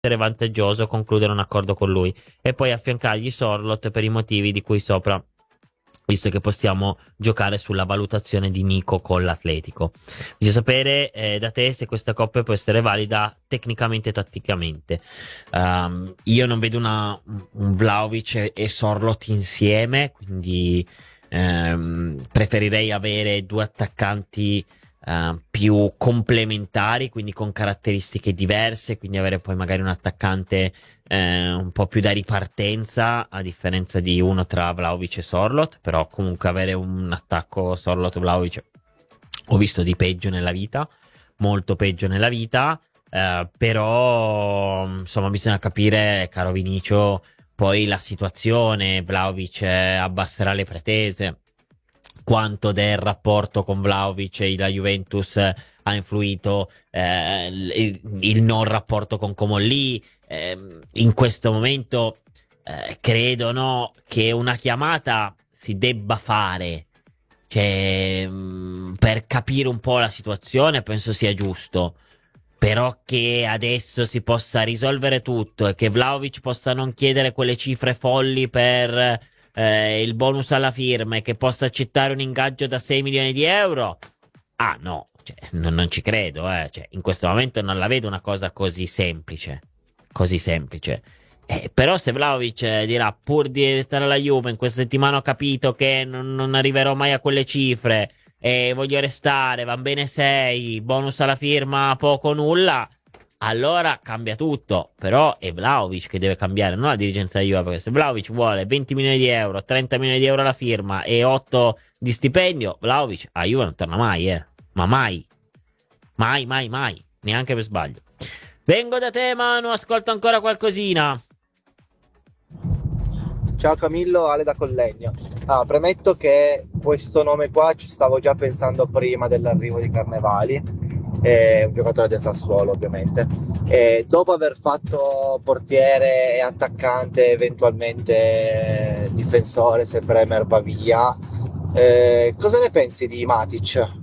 vantaggioso concludere un accordo con lui e poi affiancargli Sorloth per i motivi di cui sopra, visto che possiamo giocare sulla valutazione di Nico con l'Atletico. Voglio sapere da te se questa coppia può essere valida tecnicamente e tatticamente. Io non vedo un Vlahovic e Sorloth insieme, quindi preferirei avere due attaccanti più complementari, quindi con caratteristiche diverse, quindi avere poi magari un attaccante un po' più da ripartenza, a differenza di uno tra Vlahovic e Sorloth, però comunque avere un attacco Sorloth-Vlahovic ho visto di peggio nella vita, molto peggio nella vita, però insomma bisogna capire, caro Vinicio, poi la situazione. Vlahovic abbasserà le pretese, quanto del rapporto con Vlahovic e la Juventus ha influito il non rapporto con Comolli. In questo momento credo, no, che una chiamata si debba fare, cioè, per capire un po' la situazione penso sia giusto. Però che adesso si possa risolvere tutto e che Vlahovic possa non chiedere quelle cifre folli per il bonus alla firma e che possa accettare un ingaggio da 6 milioni di euro. Ah no, cioè, non ci credo, cioè, in questo momento non la vedo una cosa così semplice. Così semplice. Però se Vlahovic dirà pur di restare alla Juve, in questa settimana ho capito che non arriverò mai a quelle cifre e voglio restare, van bene 6, bonus alla firma poco o nulla, allora cambia tutto. Però è Vlahovic che deve cambiare, non la dirigenza di Juve, perché se Vlahovic vuole 20 milioni di euro, 30 milioni di euro alla firma e 8 di stipendio, Vlahovic a Juve non torna mai, ma mai, mai, mai, mai, neanche per sbaglio. Vengo da te, Manu, ascolto ancora qualcosina. Ciao Camillo, Ale da Collegno. Premetto che questo nome qua ci stavo già pensando prima dell'arrivo di Carnevali, è un giocatore del Sassuolo ovviamente. E dopo aver fatto portiere e attaccante, eventualmente difensore se Bremer va via, cosa ne pensi di Matic?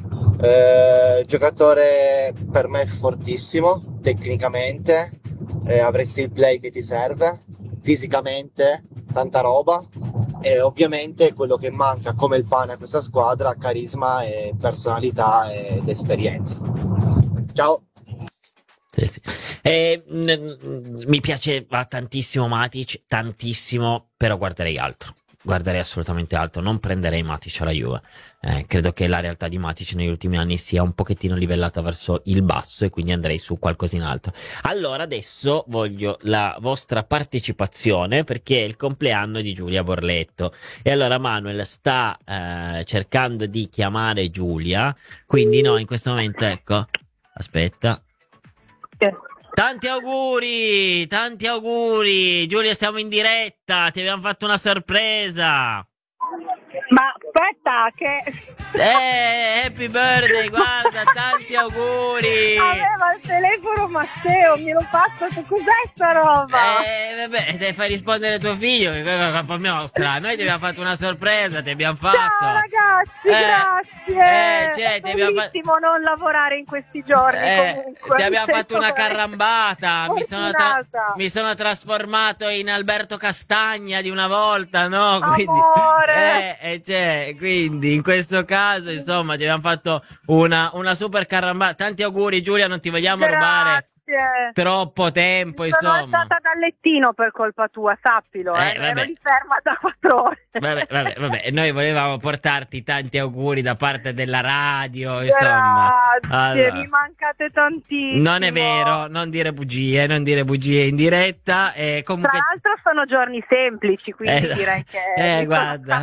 Giocatore per me fortissimo, tecnicamente, avresti il play che ti serve, fisicamente tanta roba e ovviamente quello che manca come il pane a questa squadra, carisma e personalità ed esperienza. Ciao. Sì, sì. Mi piaceva tantissimo Matic, tantissimo, però guarderei altro. Guarderei assolutamente altro, non prenderei Matic alla Juve. Credo che la realtà di Matic negli ultimi anni sia un pochettino livellata verso il basso e quindi andrei su qualcos'altro. Allora adesso voglio la vostra partecipazione perché è il compleanno di Giulia Borletto e allora Manuel sta cercando di chiamare Giulia, quindi no, in questo momento ecco, aspetta. Tanti auguri, tanti auguri. Giulia, siamo in diretta, ti abbiamo fatto una sorpresa. Ma aspetta, che Happy birthday, guarda, tanti auguri. aveva il telefono Matteo, me lo passa, cos'è sta roba? Vabbè, devi far rispondere tuo figlio, che è colpa nostra. Noi ti abbiamo fatto una sorpresa, ti abbiamo fatto. Ciao ragazzi, grazie. Cioè, È bellissimo non lavorare in questi giorni comunque. Ti abbiamo fatto una carrambata. Fortunata. Mi sono trasformato in Alberto Castagna di una volta, no? Quindi, Amore. quindi in questo caso, insomma, ti abbiamo fatto una super carrambata. Tanti auguri, Giulia, non ti vogliamo rubare troppo tempo, Sono insomma. alzata dal lettino per colpa ua, sappilo, ero lì ferma da 4 ore. Vabbè, noi volevamo portarti tanti auguri da parte della radio, insomma. Grazie, mi mancate tantissimo. Non è vero, non dire bugie in diretta. Comunque... Tra l'altro sono giorni semplici, quindi direi che... guarda,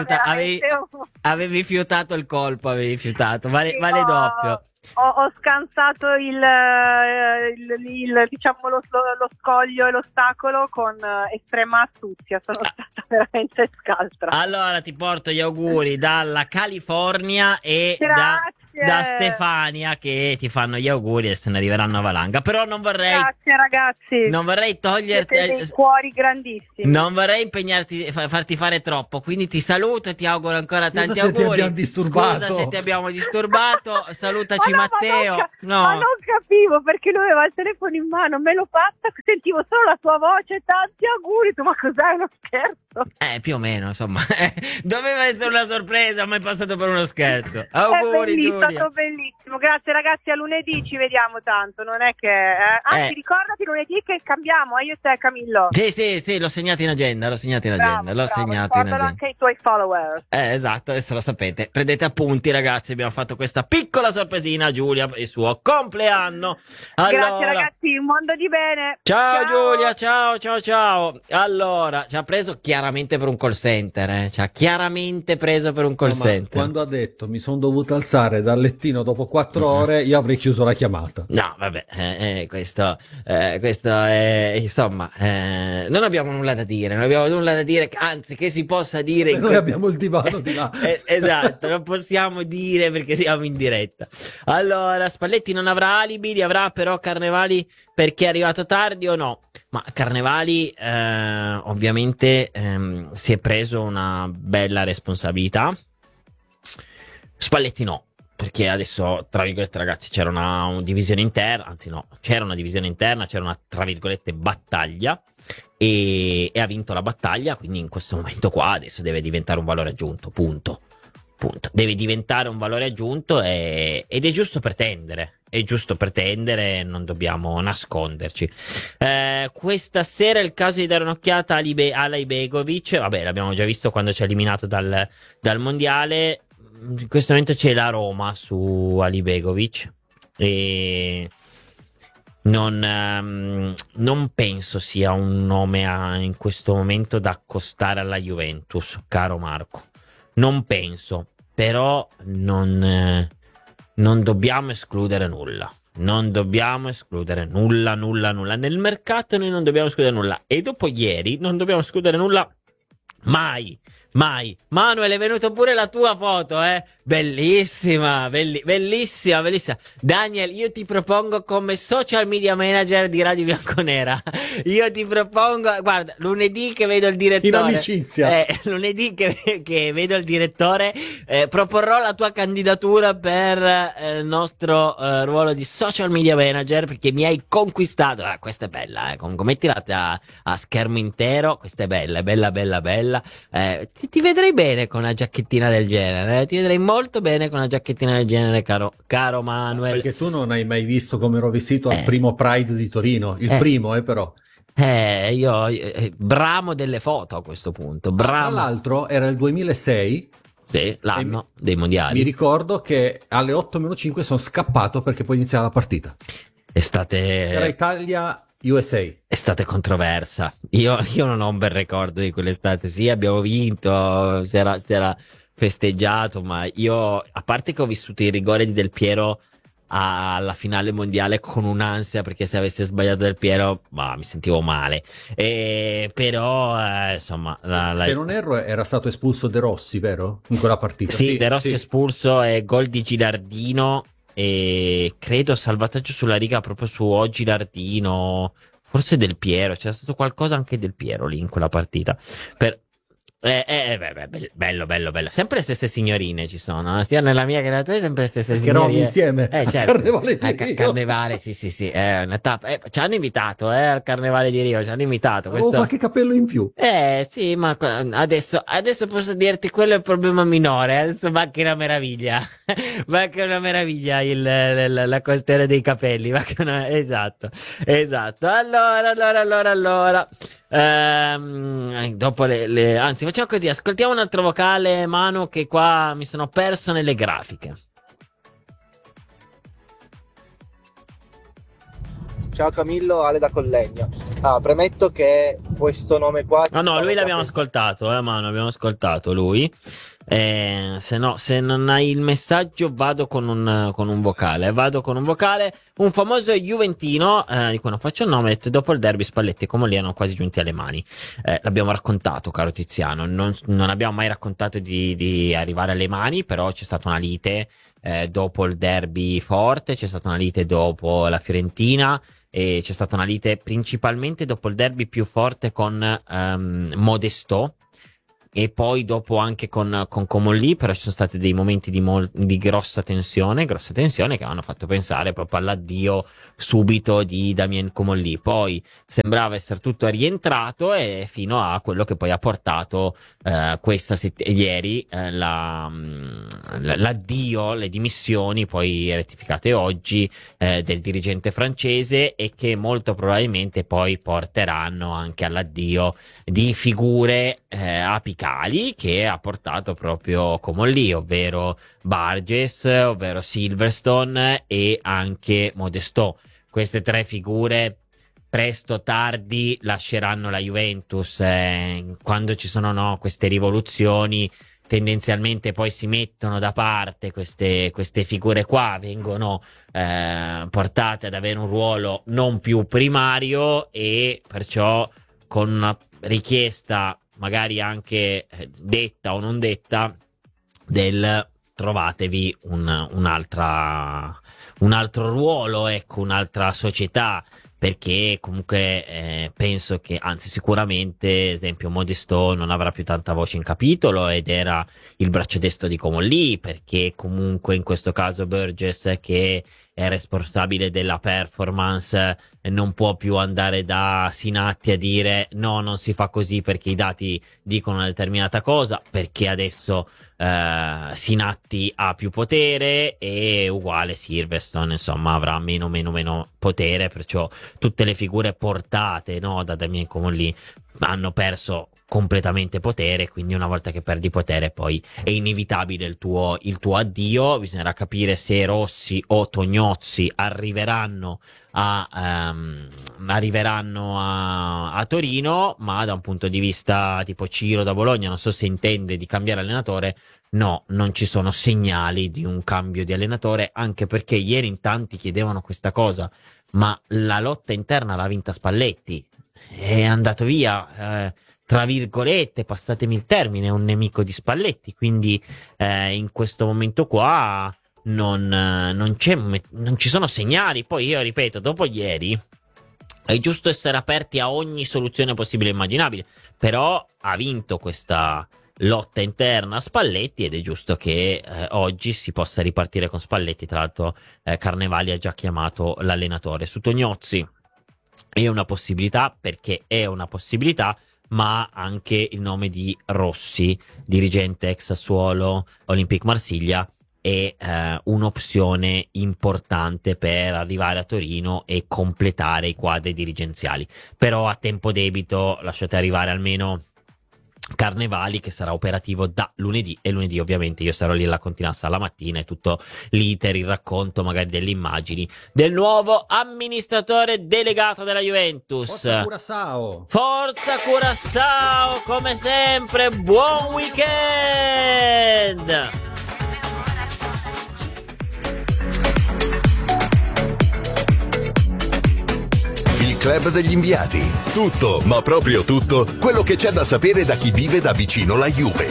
avevi fiutato il colpo, vale doppio. Ho scansato diciamo lo scoglio e l'ostacolo con estrema astuzia, sono stata veramente scaltra. Allora ti porto gli auguri dalla California e da Stefania che ti fanno gli auguri e se ne arriveranno a valanga. Però non vorrei, Grazie ragazzi. non vorrei toglierti, Siete dei cuori grandissimi. non vorrei impegnarti, farti fare troppo. Quindi ti saluto e ti auguro ancora tanti se ti auguri. abbiamo disturbato. Scusa se ti abbiamo disturbato. Salutaci Ma no, Matteo. ma non capivo perché lui aveva il telefono in mano, me lo passa, sentivo solo la tua voce, tanti auguri, tu, ma cos'è, uno scherzo? Più o meno, insomma. Doveva essere una sorpresa, ma è passato per uno scherzo. Auguri È Giulia. stato bellissimo. Grazie ragazzi, a lunedì ci vediamo tanto, non è che... Anzi, ricordati lunedì che cambiamo, io e te Camillo. Sì, l'ho segnato in agenda, l'ho segnato in agenda. Ricordalo anche ai tuoi follower. Esatto, adesso lo sapete. Prendete appunti ragazzi, abbiamo fatto questa piccola sorpresina a Giulia per il suo compleanno. Allora, Grazie ragazzi, un mondo di bene. ciao Giulia, ciao. Allora, ci ha preso chiaramente per un call center, ci ha chiaramente preso per un call No, ma center. quando ha detto mi sono dovuto alzare dal lettino dopo 4 ore, io avrei chiuso la chiamata. No, vabbè, questo è, insomma, non abbiamo nulla da dire, anzi, che si possa dire. Noi abbiamo il divano di là. Esatto, non possiamo dire perché siamo in diretta. Allora, Spalletti non avrà alibi, li avrà però Carnevali perché è arrivato tardi o no? Ma Carnevali ovviamente si è preso una bella responsabilità. Spalletti no, perché adesso, tra virgolette, ragazzi, c'era una divisione interna, anzi no, c'era una divisione interna, c'era una, tra virgolette, battaglia e ha vinto la battaglia, quindi in questo momento qua adesso deve diventare un valore aggiunto, punto. Deve diventare un valore aggiunto ed è giusto pretendere, non dobbiamo nasconderci. Questa sera è il caso di dare un'occhiata a Ibegovic, vabbè, l'abbiamo già visto quando ci ha eliminato dal mondiale. In questo momento c'è la Roma su Ali Begovic e non penso sia un nome in questo momento da accostare alla Juventus, caro Marco. Non penso, però non dobbiamo escludere nulla. Non dobbiamo escludere nulla. Nel mercato noi non dobbiamo escludere nulla. E dopo ieri non dobbiamo escludere nulla mai. Manuel, è venuta pure la tua foto, bellissima. Daniel, io ti propongo come social media manager di Radio Bianconera. Io ti propongo, guarda, lunedì che vedo il direttore, in amicizia, lunedì che vedo il direttore, proporrò la tua candidatura per il nostro ruolo di social media manager, perché mi hai conquistato. Questa è bella, comunque mettila a schermo intero. Questa è bella. Ti vedrei bene con una giacchettina del genere, ti vedrei molto bene con una giacchettina del genere, caro Manuel. Perché tu non hai mai visto come ero vestito al primo Pride di Torino, il primo, però. Io bramo delle foto a questo punto, Tra l'altro era il 2006. Sì, l'anno dei mondiali. Mi ricordo che alle 8:05 sono scappato perché poi iniziava la partita. Era Italia USA. Estate controversa. Io non ho un bel ricordo di quell'estate. Sì, abbiamo vinto, si era festeggiato, ma io, a parte che ho vissuto il rigore di Del Piero alla finale mondiale con un'ansia, perché se avesse sbagliato Del Piero, mi sentivo male. Però, insomma, se non erro, era stato espulso De Rossi, vero? In quella partita. Sì, De Rossi espulso e gol di Gilardino. E credo salvataggio sulla riga proprio su Gilardino, forse Del Piero, c'era stato qualcosa anche Del Piero lì in quella partita. Bello. Sempre le stesse signorine ci sono, sia nella mia che nella tua, sempre le stesse signorine. Eravamo insieme certo. Carnevale di Rio. Carnevale, sì, è una tappa. Ci hanno invitato al Carnevale di Rio, ci hanno invitato. Avevo qualche capello in più. Sì, ma adesso posso dirti, quello è il problema minore. Adesso manca una meraviglia. Manca una meraviglia la questione dei capelli. Esatto. Allora. Dopo anzi, facciamo così, ascoltiamo un altro vocale, Manu, che qua mi sono perso nelle grafiche. Ciao Camillo, Ale da Collegno. Premetto che questo nome qua... No, lui l'abbiamo ascoltato, Manu, abbiamo ascoltato lui. Se non hai il messaggio vado con un vocale. Un famoso juventino, di cui non faccio il nome, ha detto: dopo il derby Spalletti e Comolli erano quasi giunti alle mani. L'abbiamo raccontato, caro Tiziano, non abbiamo mai raccontato di arrivare alle mani, però c'è stata una lite dopo il derby forte, c'è stata una lite dopo la Fiorentina e c'è stata una lite principalmente dopo il derby più forte con Modesto, e poi dopo anche con Comolli, però ci sono stati dei momenti di grossa tensione che hanno fatto pensare proprio all'addio subito di Damien Comolli. Poi sembrava essere tutto rientrato, e fino a quello che poi ha portato ieri l'addio, le dimissioni poi rettificate oggi del dirigente francese, e che molto probabilmente poi porteranno anche all'addio di figure apicali che ha portato proprio Comolli, ovvero Barges, ovvero Silverstone e anche Modesto. Queste tre figure presto o tardi lasceranno la Juventus. Quando ci sono queste rivoluzioni, tendenzialmente poi si mettono da parte queste figure qua, vengono portate ad avere un ruolo non più primario, e perciò con una richiesta magari anche detta o non detta del trovatevi un altro ruolo, ecco, un'altra società, perché comunque penso che, anzi sicuramente, ad esempio Modesto non avrà più tanta voce in capitolo, ed era il braccio destro di Comolli, perché comunque in questo caso Burgess, che è responsabile della performance, non può più andare da Sinatti a dire no, non si fa così perché i dati dicono una determinata cosa, perché adesso Sinatti ha più potere, e uguale Silverstone insomma avrà meno potere, perciò tutte le figure portate da Damien Comolli hanno perso completamente potere, quindi una volta che perdi potere poi è inevitabile il tuo addio. Bisognerà capire se Rossi o Tognozzi arriveranno a Torino, ma da un punto di vista tipo Ciro da Bologna, non so se intende di cambiare allenatore. No, non ci sono segnali di un cambio di allenatore, anche perché ieri in tanti chiedevano questa cosa, ma la lotta interna l'ha vinta Spalletti, è andato via tra virgolette, passatemi il termine, un nemico di Spalletti, quindi in questo momento qua non ci sono segnali. Poi io ripeto, dopo ieri è giusto essere aperti a ogni soluzione possibile e immaginabile, però ha vinto questa lotta interna a Spalletti, ed è giusto che oggi si possa ripartire con Spalletti. Tra l'altro Carnevali ha già chiamato l'allenatore. Su Tognozzi è una possibilità, perché è una possibilità, ma anche il nome di Rossi, dirigente ex Sassuolo, Olympique Marsiglia, è un'opzione importante per arrivare a Torino e completare i quadri dirigenziali. Però a tempo debito lasciate arrivare almeno Carnevali, che sarà operativo da lunedì, e lunedì ovviamente io sarò lì alla Continassa alla mattina, e tutto l'iter, il racconto magari delle immagini del nuovo amministratore delegato della Juventus. Forza Curaçao! Forza Curaçao, come sempre, buon weekend! Il Club degli Inviati. Tutto, ma proprio tutto, quello che c'è da sapere da chi vive da vicino la Juve.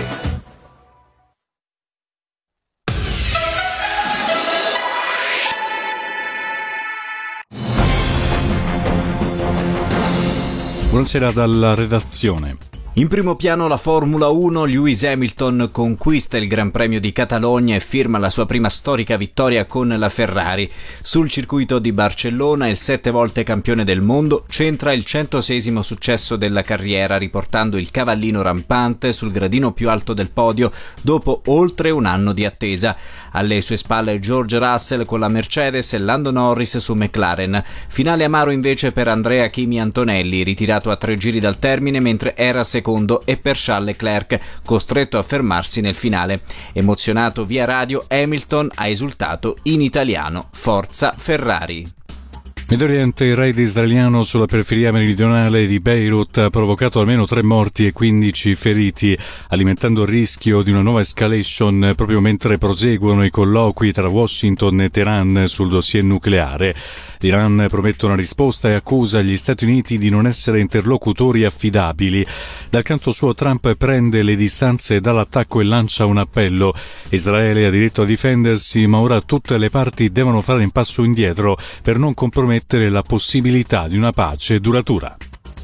Buonasera dalla redazione. In primo piano la Formula 1, Lewis Hamilton conquista il Gran Premio di Catalogna e firma la sua prima storica vittoria con la Ferrari. Sul circuito di Barcellona il 7 volte campione del mondo centra il 106esimo successo della carriera, riportando il cavallino rampante sul gradino più alto del podio dopo oltre un anno di attesa. Alle sue spalle George Russell con la Mercedes e Lando Norris su McLaren. Finale amaro invece per Andrea Kimi Antonelli, ritirato a 3 giri dal termine mentre era secondo, e per Charles Leclerc, costretto a fermarsi nel finale. Emozionato via radio, Hamilton ha esultato in italiano: Forza Ferrari. Medio Oriente, il raid israeliano sulla periferia meridionale di Beirut ha provocato almeno 3 morti e 15 feriti, alimentando il rischio di una nuova escalation proprio mentre proseguono i colloqui tra Washington e Teheran sul dossier nucleare. L'Iran promette una risposta e accusa gli Stati Uniti di non essere interlocutori affidabili. Dal canto suo Trump prende le distanze dall'attacco e lancia un appello. Israele ha diritto a difendersi, ma ora tutte le parti devono fare un passo indietro per non compromettere la possibilità di una pace duratura.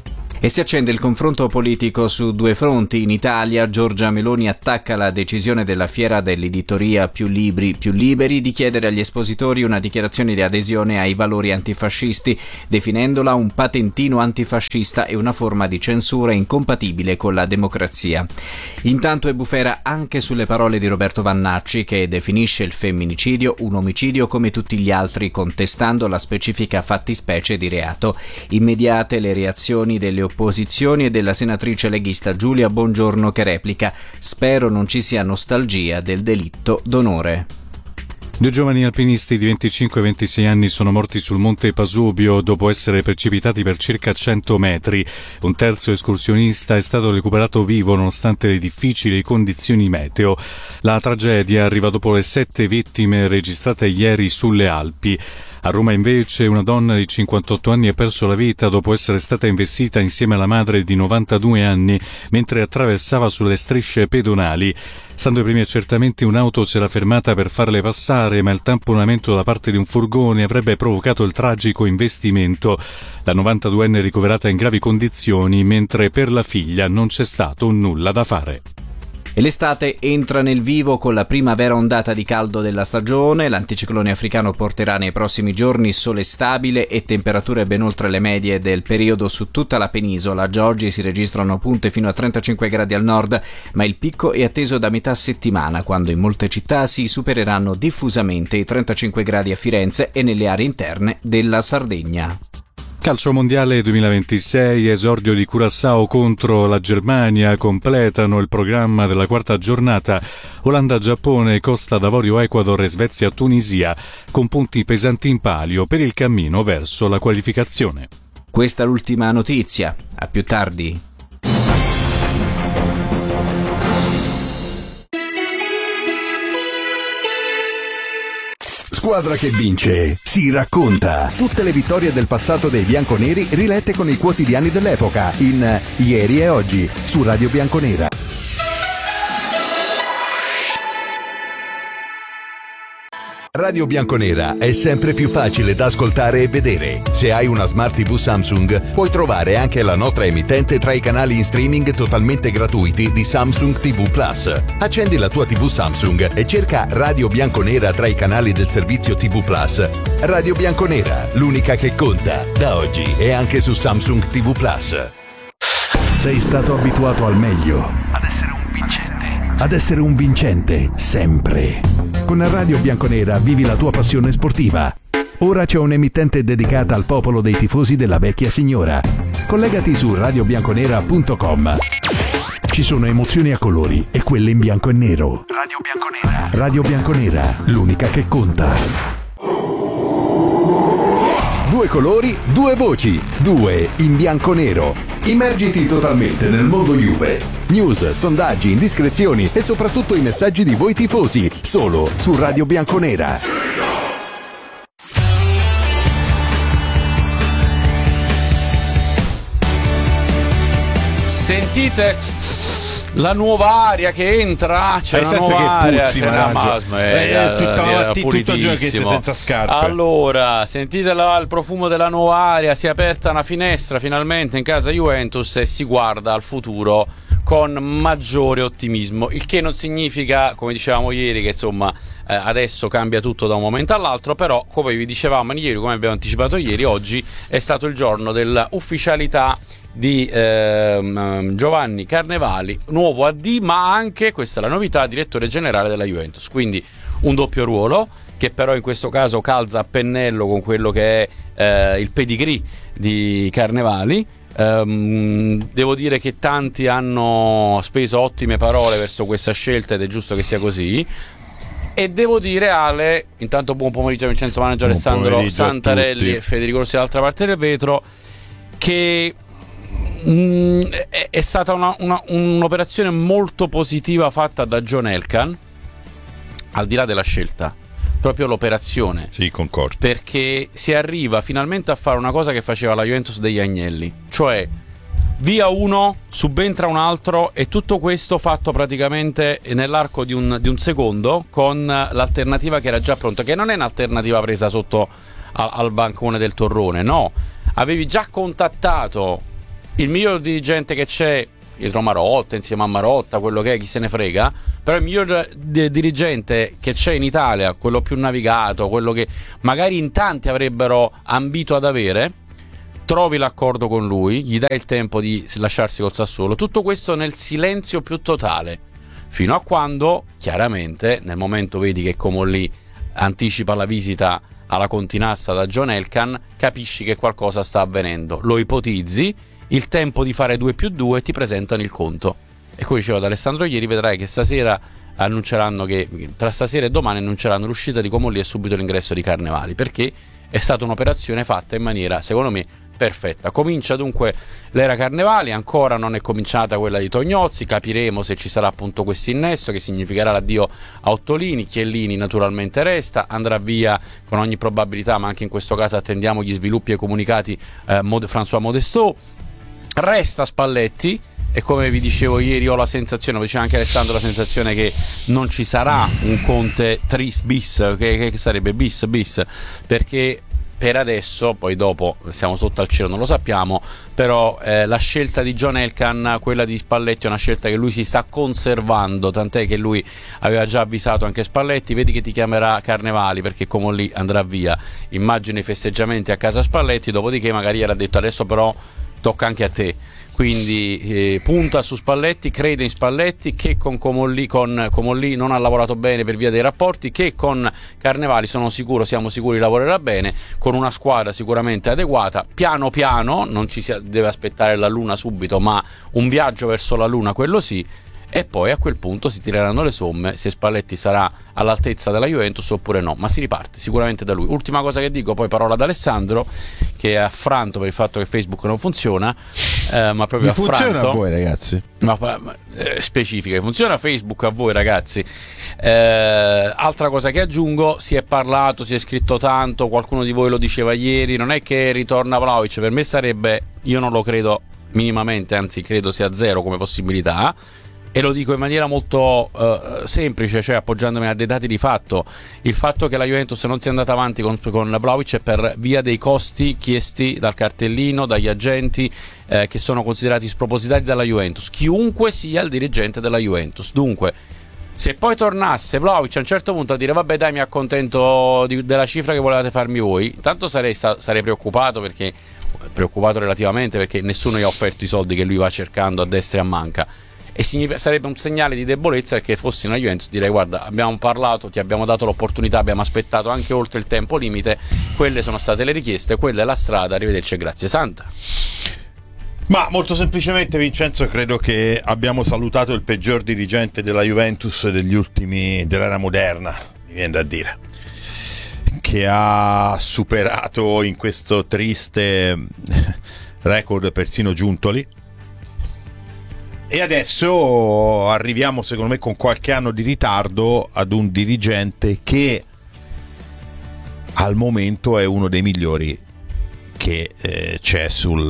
E si accende il confronto politico su due fronti. In Italia Giorgia Meloni attacca la decisione della Fiera dell'Editoria Più Libri, Più Liberi di chiedere agli espositori una dichiarazione di adesione ai valori antifascisti, definendola un patentino antifascista e una forma di censura incompatibile con la democrazia. Intanto è bufera anche sulle parole di Roberto Vannacci, che definisce il femminicidio un omicidio come tutti gli altri, contestando la specifica fattispecie di reato. Immediate le reazioni delle opposizioni e della senatrice leghista Giulia Bongiorno, che replica: spero non ci sia nostalgia del delitto d'onore. Due giovani alpinisti di 25 e 26 anni sono morti sul monte Pasubio dopo essere precipitati per circa 100 metri. Un terzo escursionista è stato recuperato vivo nonostante le difficili condizioni meteo. La tragedia arriva dopo le 7 vittime registrate ieri sulle Alpi. A Roma invece una donna di 58 anni ha perso la vita dopo essere stata investita insieme alla madre di 92 anni mentre attraversava sulle strisce pedonali. Stando ai primi accertamenti, un'auto si era fermata per farle passare, ma il tamponamento da parte di un furgone avrebbe provocato il tragico investimento. La 92enne è ricoverata in gravi condizioni, mentre per la figlia non c'è stato nulla da fare. E l'estate entra nel vivo con la prima vera ondata di caldo della stagione. L'anticiclone africano porterà nei prossimi giorni sole stabile e temperature ben oltre le medie del periodo su tutta la penisola. Già oggi si registrano punte fino a 35 gradi al nord, ma il picco è atteso da metà settimana, quando in molte città si supereranno diffusamente i 35 gradi a Firenze e nelle aree interne della Sardegna. Calcio mondiale 2026, esordio di Curaçao contro la Germania, completano il programma della quarta giornata Olanda-Giappone, Costa d'Avorio Ecuador e Svezia-Tunisia, con punti pesanti in palio per il cammino verso la qualificazione. Questa è l'ultima notizia, a più tardi. Squadra che vince si racconta. Tutte le vittorie del passato dei bianconeri rilette con i quotidiani dell'epoca in Ieri e Oggi su Radio Bianconera. Radio Bianconera è sempre più facile da ascoltare e vedere. Se hai una Smart TV Samsung, puoi trovare anche la nostra emittente tra i canali in streaming totalmente gratuiti di Samsung TV Plus. Accendi la tua TV Samsung e cerca Radio Bianconera tra i canali del servizio TV Plus. Radio Bianconera, l'unica che conta, da oggi e anche su Samsung TV Plus. Sei stato abituato al meglio, ad essere un vincente, sempre. Con Radio Bianconera vivi la tua passione sportiva. Ora c'è un'emittente dedicata al popolo dei tifosi della vecchia signora. Collegati su radiobianconera.com. Ci sono emozioni a colori e quelle in bianco e nero. Radio Bianconera. Radio Bianconera, l'unica che conta. Due colori, due voci, due in bianco-nero. Immergiti totalmente nel mondo Juve. News, sondaggi, indiscrezioni e soprattutto i messaggi di voi tifosi, solo su Radio Bianconera. Sentite la nuova aria che entra, c'è una nuova aria, puzzi, c'è tutto il giorno che sei senza scarpe. Allora, sentite il profumo della nuova aria, si è aperta una finestra finalmente in casa Juventus e si guarda al futuro con maggiore ottimismo, il che non significa, come dicevamo ieri, che insomma adesso cambia tutto da un momento all'altro, però come vi dicevamo ieri, come abbiamo anticipato ieri, oggi è stato il giorno dell'ufficialità di Giovanni Carnevali, nuovo AD, ma anche, questa è la novità, direttore generale della Juventus, quindi un doppio ruolo che però in questo caso calza a pennello con quello che è il pedigree di Carnevali. Devo dire che tanti hanno speso ottime parole verso questa scelta ed è giusto che sia così. E devo dire, Ale, intanto buon pomeriggio a Vincenzo Managgio, Alessandro Santarelli e Federico Rossi dall'altra parte del vetro, che è stata un'operazione molto positiva fatta da John Elkann, al di là della scelta. proprio l'operazione. Sì, concordo. Perché si arriva finalmente a fare una cosa che faceva la Juventus degli Agnelli, cioè via uno, subentra un altro, e tutto questo fatto praticamente nell'arco di un secondo, con l'alternativa che era già pronta, che non è un'alternativa presa sotto al bancone del Torrone, no, avevi già contattato il miglior dirigente che c'è dietro Marotta, insieme a Marotta, quello che è, chi se ne frega, però il miglior dirigente che c'è in Italia, quello più navigato, quello che magari in tanti avrebbero ambito ad avere, trovi l'accordo con lui, gli dai il tempo di lasciarsi col Sassuolo, tutto questo nel silenzio più totale, fino a quando chiaramente nel momento vedi che Comolli anticipa la visita alla Continassa da John Elkann, capisci che qualcosa sta avvenendo, lo ipotizzi, il tempo di fare 2+2, ti presentano il conto. E come dicevo ad Alessandro ieri, vedrai che stasera annunceranno, che tra stasera e domani annunceranno l'uscita di Comolli e subito l'ingresso di Carnevali, perché è stata un'operazione fatta in maniera, secondo me, perfetta. Comincia dunque l'era Carnevali, ancora non è cominciata quella di Tognozzi, capiremo se ci sarà appunto questo innesto che significherà l'addio a Ottolini. Chiellini naturalmente resta, andrà via con ogni probabilità, ma anche in questo caso attendiamo gli sviluppi e comunicati François Modestot. Resta Spalletti, e come vi dicevo ieri ho la sensazione, lo diceva anche Alessandro, la sensazione che non ci sarà un Conte tris bis, che sarebbe bis, perché per adesso, poi dopo siamo sotto al cielo, non lo sappiamo, però la scelta di John Elkann, quella di Spalletti, è una scelta che lui si sta conservando, tant'è che lui aveva già avvisato anche Spalletti, vedi che ti chiamerà Carnevali perché Comolli andrà via, immagino i festeggiamenti a casa Spalletti, dopodiché magari era detto adesso però tocca anche a te. Quindi punta su Spalletti, crede in Spalletti, che con Comolli non ha lavorato bene per via dei rapporti, che con Carnevali siamo sicuri lavorerà bene, con una squadra sicuramente adeguata, piano piano, non ci si deve aspettare la luna subito, ma un viaggio verso la luna, quello sì, e poi a quel punto si tireranno le somme se Spalletti sarà all'altezza della Juventus oppure no, ma si riparte sicuramente da lui. Ultima cosa che dico, poi parola ad Alessandro, che è affranto per il fatto che Facebook non funziona, ma proprio affranto. Funziona a voi ragazzi? Specifica, funziona Facebook a voi ragazzi. Altra cosa che aggiungo, si è parlato, si è scritto tanto, qualcuno di voi lo diceva ieri, non è che ritorna Vlahovic, per me sarebbe, io non lo credo minimamente, anzi credo sia zero come possibilità, e lo dico in maniera molto semplice, cioè appoggiandomi a dei dati di fatto. Il fatto che la Juventus non sia andata avanti con Vlahovic è per via dei costi chiesti dal cartellino, dagli agenti che sono considerati spropositati dalla Juventus, chiunque sia il dirigente della Juventus. Dunque, se poi tornasse Vlahovic a un certo punto a dire vabbè dai, mi accontento della cifra che volevate farmi voi, intanto sarei preoccupato, perché preoccupato relativamente, perché nessuno gli ha offerto i soldi che lui va cercando a destra e a manca, e sarebbe un segnale di debolezza, perché fossi una Juventus direi guarda, abbiamo parlato, ti abbiamo dato l'opportunità, abbiamo aspettato anche oltre il tempo limite, quelle sono state le richieste, quella è la strada, arrivederci e grazie Santa. Ma molto semplicemente, Vincenzo, credo che abbiamo salutato il peggior dirigente della Juventus dell'era moderna, mi viene da dire, che ha superato in questo triste record persino Giuntoli. E adesso arriviamo, secondo me, con qualche anno di ritardo ad un dirigente che al momento è uno dei migliori che c'è sul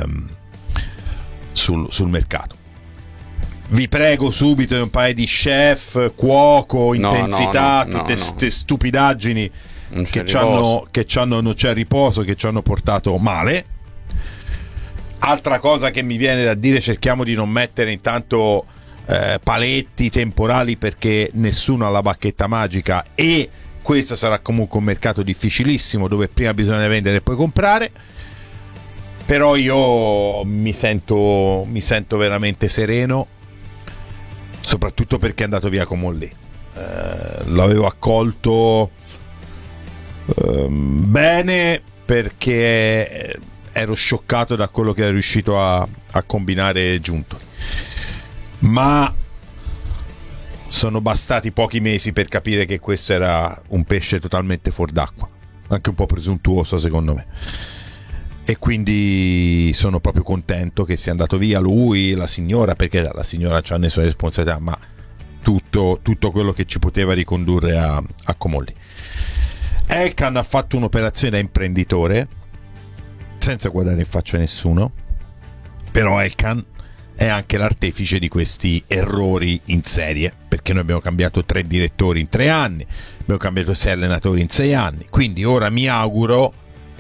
mercato. Vi prego subito un paio di chef, cuoco, intensità, tutte queste stupidaggini che non c'è riposo, che ci hanno portato male. Altra cosa che mi viene da dire, cerchiamo di non mettere intanto paletti temporali, perché nessuno ha la bacchetta magica e questo sarà comunque un mercato difficilissimo, dove prima bisogna vendere e poi comprare. Però io mi sento veramente sereno, soprattutto perché è andato via Comolli. L'avevo accolto bene, perché ero scioccato da quello che era riuscito a combinare Giuntoli, ma sono bastati pochi mesi per capire che questo era un pesce totalmente fuor d'acqua, anche un po' presuntuoso secondo me, e quindi sono proprio contento che sia andato via lui, la signora, perché la signora c'ha nessuna responsabilità, ma tutto quello che ci poteva ricondurre a Comolli. Elkann ha fatto un'operazione da imprenditore senza guardare in faccia a nessuno, però Elkann è anche l'artefice di questi errori in serie, perché noi abbiamo cambiato 3 direttori in 3 anni, abbiamo cambiato 6 allenatori in 6 anni, quindi ora mi auguro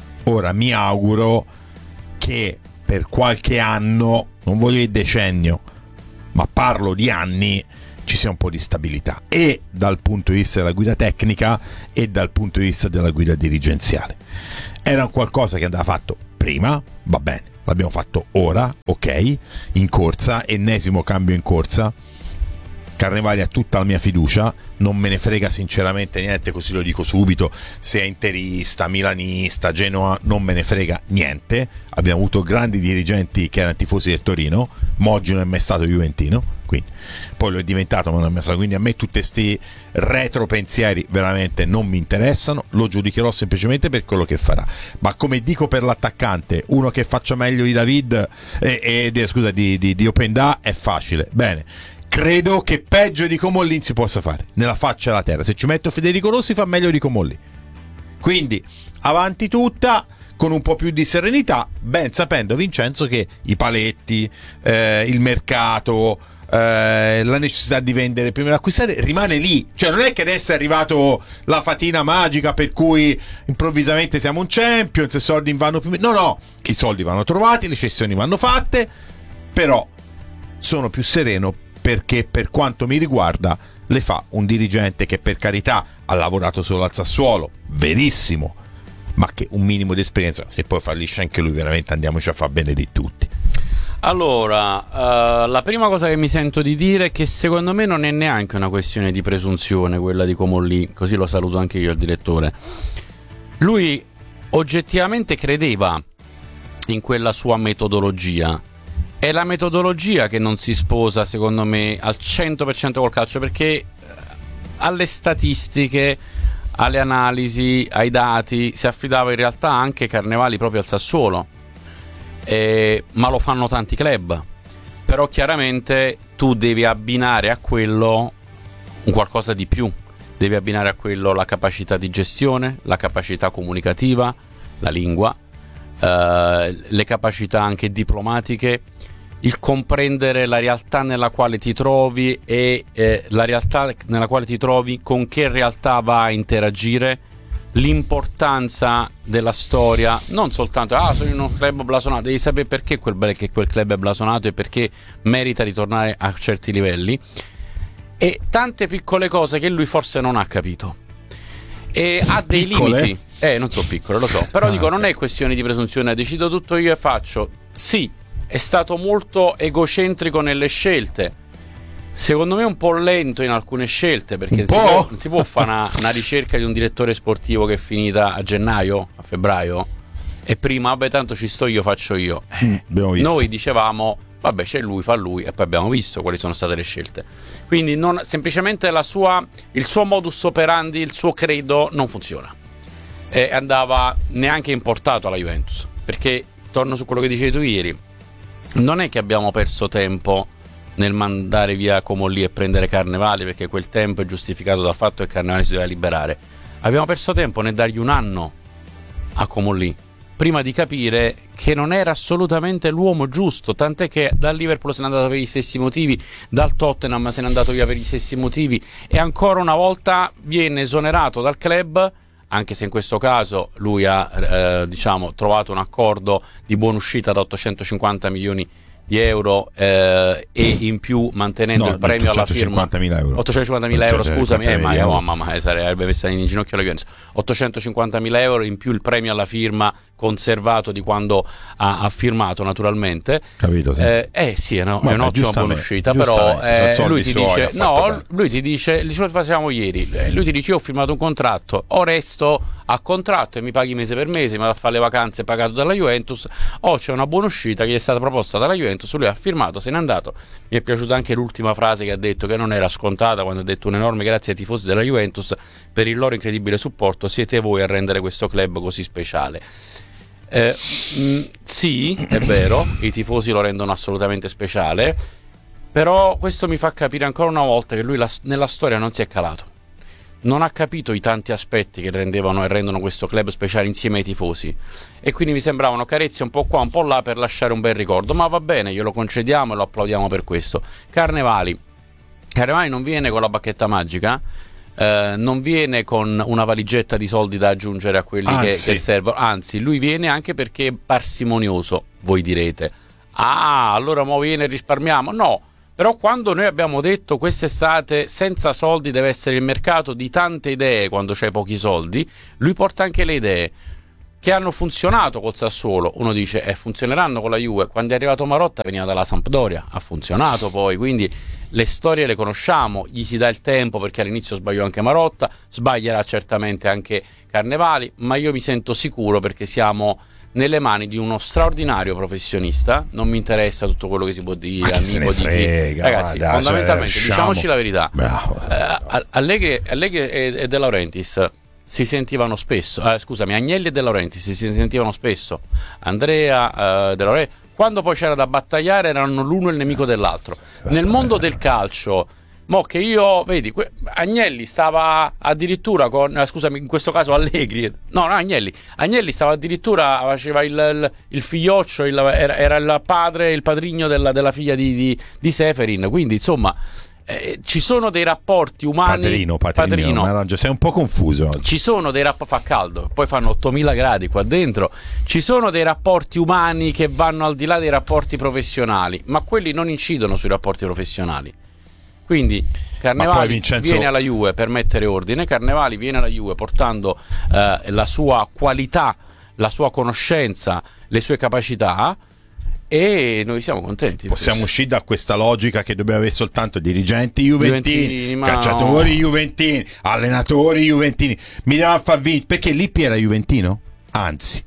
che per qualche anno, non voglio dire decennio, ma parlo di anni, ci sia un po' di stabilità, e dal punto di vista della guida tecnica e dal punto di vista della guida dirigenziale. Era un qualcosa che andava fatto prima, va bene, l'abbiamo fatto ora, ok, in corsa, ennesimo cambio in corsa. Carnevali ha tutta la mia fiducia, non me ne frega sinceramente niente, così lo dico subito, se è interista, milanista, Genoa, non me ne frega niente. Abbiamo avuto grandi dirigenti che erano tifosi del Torino, Moggi non è mai stato juventino, quindi poi lo è diventato ma non è mai stato, quindi a me tutti questi retro pensieri veramente non mi interessano, lo giudicherò semplicemente per quello che farà. Ma come dico per l'attaccante, uno che faccia meglio di David di Openda è facile, bene. Credo che peggio di Comolli si possa fare nella faccia della terra. Se ci metto Federico Rossi fa meglio di Comolli. Quindi avanti tutta, con un po' più di serenità, ben sapendo Vincenzo che i paletti, il mercato, la necessità di vendere prima di acquistare rimane lì. Cioè non è che adesso è arrivato la fatina magica per cui improvvisamente siamo un Champions, i soldi vanno più. No, i soldi vanno trovati, le cessioni vanno fatte, però sono più sereno perché per quanto mi riguarda le fa un dirigente che, per carità, ha lavorato solo al Sassuolo, verissimo, ma che un minimo di esperienza, se poi fallisce anche lui, veramente andiamoci a far bene di tutti. Allora, la prima cosa che mi sento di dire è che secondo me non è neanche una questione di presunzione quella di Comolli, così lo saluto anche io il direttore. Lui oggettivamente credeva in quella sua metodologia. È la metodologia che non si sposa, secondo me, al 100% col calcio, perché alle statistiche, alle analisi, ai dati si affidava in realtà anche Carnevali proprio al Sassuolo, ma lo fanno tanti club. Però chiaramente tu devi abbinare a quello un qualcosa di più, devi abbinare a quello la capacità di gestione, la capacità comunicativa, la lingua, le capacità anche diplomatiche, il comprendere la realtà nella quale ti trovi e la realtà nella quale ti trovi con che realtà va a interagire, l'importanza della storia, non soltanto sono in un club blasonato, devi sapere perché quel club è blasonato e perché merita di tornare a certi livelli, e tante piccole cose che lui forse non ha capito e ha dei limiti. Non so piccole, lo so, però dico, non è questione di presunzione, decido tutto io e faccio. Sì, è stato molto egocentrico nelle scelte, secondo me un po' lento in alcune scelte, perché non si può fare una ricerca di un direttore sportivo che è finita a gennaio, a febbraio, e prima vabbè tanto ci sto io, faccio io. Noi dicevamo vabbè c'è lui, fa lui, e poi abbiamo visto quali sono state le scelte. Quindi semplicemente il suo modus operandi, il suo credo non funziona, e andava neanche importato alla Juventus, perché torno su quello che dicevi tu ieri, non è che abbiamo perso tempo nel mandare via Comolli e prendere Carnevali, perché quel tempo è giustificato dal fatto che Carnevali si doveva liberare. Abbiamo perso tempo nel dargli un anno a Comolli prima di capire che non era assolutamente l'uomo giusto, tant'è che dal Liverpool se n'è andato per gli stessi motivi, dal Tottenham se n'è andato via per gli stessi motivi, e ancora una volta viene esonerato dal club, anche se in questo caso lui ha trovato un accordo di buona uscita da 850 milioni di euro e in più mantenendo il premio alla firma 850.000 euro, scusami, mamma sarebbe messa in ginocchio la Juventus. 850.000 euro in più il premio alla firma conservato di quando ha firmato, naturalmente. Capito, sì. Sì, è un'ottima buona uscita, però lui ti dice lo facciamo ieri, lui ti dice io ho firmato un contratto, o resto a contratto e mi paghi mese per mese, mi vado a fare le vacanze pagato dalla Juventus, o c'è una buona uscita che gli è stata proposta dalla Juventus, lui ha firmato, se n'è andato. Mi è piaciuta anche l'ultima frase che ha detto, che non era scontata, quando ha detto: un enorme grazie ai tifosi della Juventus per il loro incredibile supporto, siete voi a rendere questo club così speciale. Sì, è vero, i tifosi lo rendono assolutamente speciale, Però questo mi fa capire ancora una volta che lui nella storia non si è calato. Non ha capito i tanti aspetti che rendevano e rendono questo club speciale insieme ai tifosi, e quindi mi sembravano carezze un po' qua un po' là per lasciare un bel ricordo, ma va bene, glielo concediamo e lo applaudiamo per questo. Carnevali non viene con la bacchetta magica, non viene con una valigetta di soldi da aggiungere a quelli che servono, anzi lui viene anche perché è parsimonioso. Voi direte, allora mo viene e risparmiamo? No. Però quando noi abbiamo detto quest'estate senza soldi deve essere il mercato di tante idee quando c'hai pochi soldi, lui porta anche le idee che hanno funzionato col Sassuolo. Uno dice funzioneranno con la Juve. Quando è arrivato Marotta veniva dalla Sampdoria, ha funzionato poi, quindi le storie le conosciamo, gli si dà il tempo perché all'inizio sbagliò anche Marotta, sbaglierà certamente anche Carnevali, ma io mi sento sicuro perché siamo nelle mani di uno straordinario professionista. Non mi interessa tutto quello che si può dire al amico di chi, ragazzi, fondamentalmente diciamoci la verità. Allegri e De Laurentiis si sentivano spesso, Agnelli e De Laurentiis si sentivano spesso, Andrea De Laurentiis, quando poi c'era da battagliare erano l'uno il nemico dell'altro. Nel mondo del calcio, che io, vedi, Agnelli stava addirittura con, in questo caso Allegri, Agnelli stava addirittura, faceva il figlioccio, era il padre, il padrigno della figlia di Seferin, quindi insomma ci sono dei rapporti umani. Padrino. Sei un po' confuso oggi. Ci sono dei fa caldo, poi fanno 8000 gradi qua dentro. Ci sono dei rapporti umani che vanno al di là dei rapporti professionali, ma quelli non incidono sui rapporti professionali. Quindi Carnevali viene alla Juve per mettere ordine, Carnevali viene alla Juve portando la sua qualità, la sua conoscenza, le sue capacità, e noi siamo contenti. Possiamo uscire da questa logica che dobbiamo avere soltanto dirigenti juventini, calciatori juventini, allenatori juventini. Mi deve far vincere, perché Lippi era juventino? Anzi,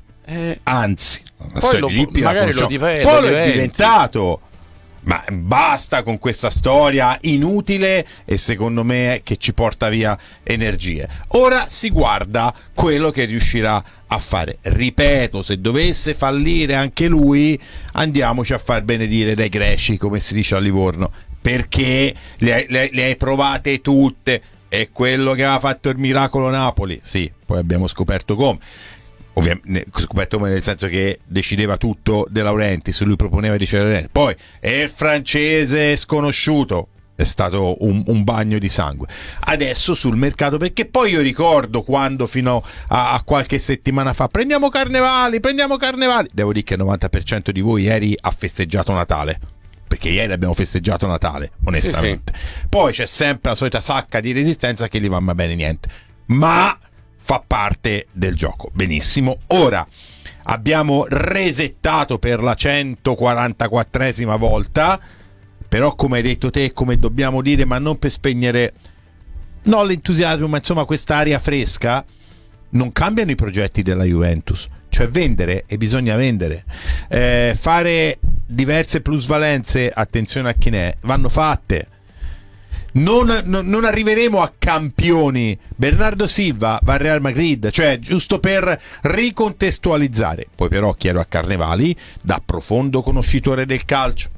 poi magari lo è diventato. Ma basta con questa storia inutile e secondo me che ci porta via energie. Ora si guarda quello che riuscirà a fare. Ripeto, se dovesse fallire anche lui, andiamoci a far benedire dai greci, come si dice a Livorno, perché le hai provate tutte. È quello che aveva fatto il miracolo Napoli. Sì, poi abbiamo scoperto come. Scoperto nel senso che decideva tutto De Laurentiis, lui proponeva di ricevere. Poi è il francese sconosciuto, è stato un bagno di sangue. Adesso sul mercato, perché poi io ricordo quando fino a qualche settimana fa prendiamo Carnevali, devo dire che il 90% di voi ieri ha festeggiato Natale, perché ieri abbiamo festeggiato Natale, onestamente. Sì. Poi c'è sempre la solita sacca di resistenza che gli va bene niente, ma fa parte del gioco. Benissimo. Ora abbiamo resettato per la 144esima volta, però come hai detto te, come dobbiamo dire, ma non per spegnere l'entusiasmo, ma insomma quest'aria fresca, non cambiano i progetti della Juventus, cioè vendere, e bisogna vendere, fare diverse plusvalenze, attenzione a chi ne è, vanno fatte. Non arriveremo a campioni. Bernardo Silva va al Real Madrid, cioè giusto per ricontestualizzare. Poi però chiedo a Carnevali, da profondo conoscitore del calcio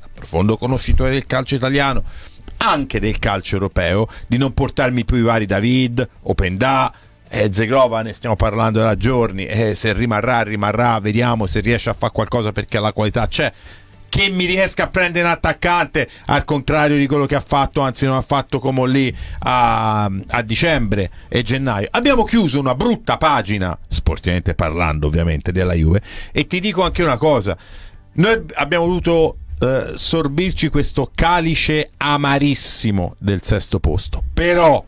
italiano, anche del calcio europeo, di non portarmi più i vari David, Openda, Zeglova, ne stiamo parlando da giorni, se rimarrà, vediamo se riesce a fare qualcosa, perché la qualità c'è. Che mi riesca a prendere un attaccante, al contrario di quello che ha fatto, anzi non ha fatto come lì a dicembre e gennaio. Abbiamo chiuso una brutta pagina, sportivamente parlando ovviamente, della Juve, e ti dico anche una cosa: noi abbiamo voluto sorbirci questo calice amarissimo del sesto posto, però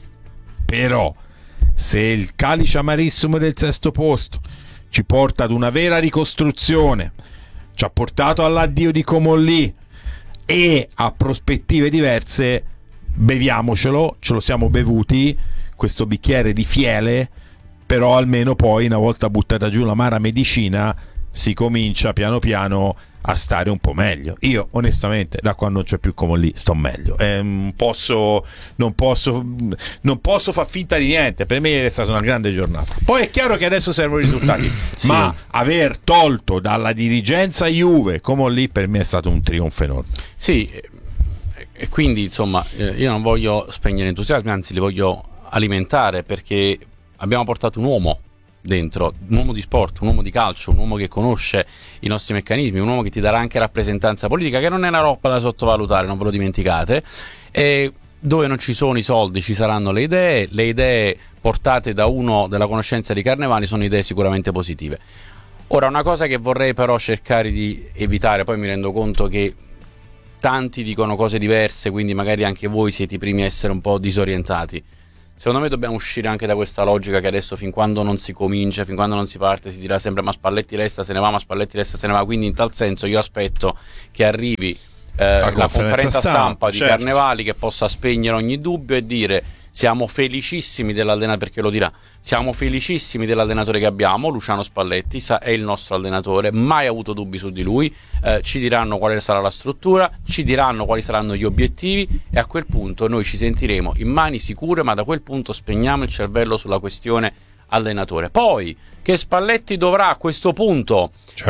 se il calice amarissimo del sesto posto ci porta ad una vera ricostruzione, ci ha portato all'addio di Comolli e a prospettive diverse, beviamocelo, ce lo siamo bevuti questo bicchiere di fiele, però almeno poi, una volta buttata giù l'amara medicina, si comincia piano piano a stare un po' meglio. Io onestamente da quando non c'è più Comolli sto meglio, non posso far finta di niente. Per me è stata una grande giornata. Poi è chiaro che adesso servono i risultati, sì. Ma aver tolto dalla dirigenza Juve Comolli per me è stato un trionfo enorme. Sì, E quindi insomma io non voglio spegnere entusiasmi, anzi li voglio alimentare, perché abbiamo portato un uomo dentro, un uomo di sport, un uomo di calcio, un uomo che conosce i nostri meccanismi, un uomo che ti darà anche rappresentanza politica, che non è una roba da sottovalutare, non ve lo dimenticate. E dove non ci sono i soldi ci saranno le idee portate da uno della conoscenza di Carnevali sono idee sicuramente positive. Ora, una cosa che vorrei però cercare di evitare, poi mi rendo conto che tanti dicono cose diverse, quindi magari anche voi siete i primi a essere un po' disorientati. Secondo me dobbiamo uscire anche da questa logica che adesso, fin quando non si comincia, fin quando non si parte, si dirà sempre ma Spalletti resta, se ne va, ma Spalletti resta, se ne va. Quindi in tal senso io aspetto che arrivi la conferenza stampa di Carnevali, che possa spegnere ogni dubbio e dire: siamo felicissimi dell'allenatore, perché lo dirà, siamo felicissimi dell'allenatore che abbiamo, Luciano Spalletti è il nostro allenatore, mai avuto dubbi su di lui, ci diranno quale sarà la struttura, ci diranno quali saranno gli obiettivi, e a quel punto noi ci sentiremo in mani sicure, ma da quel punto spegniamo il cervello sulla questione allenatore. Poi che Spalletti dovrà a questo punto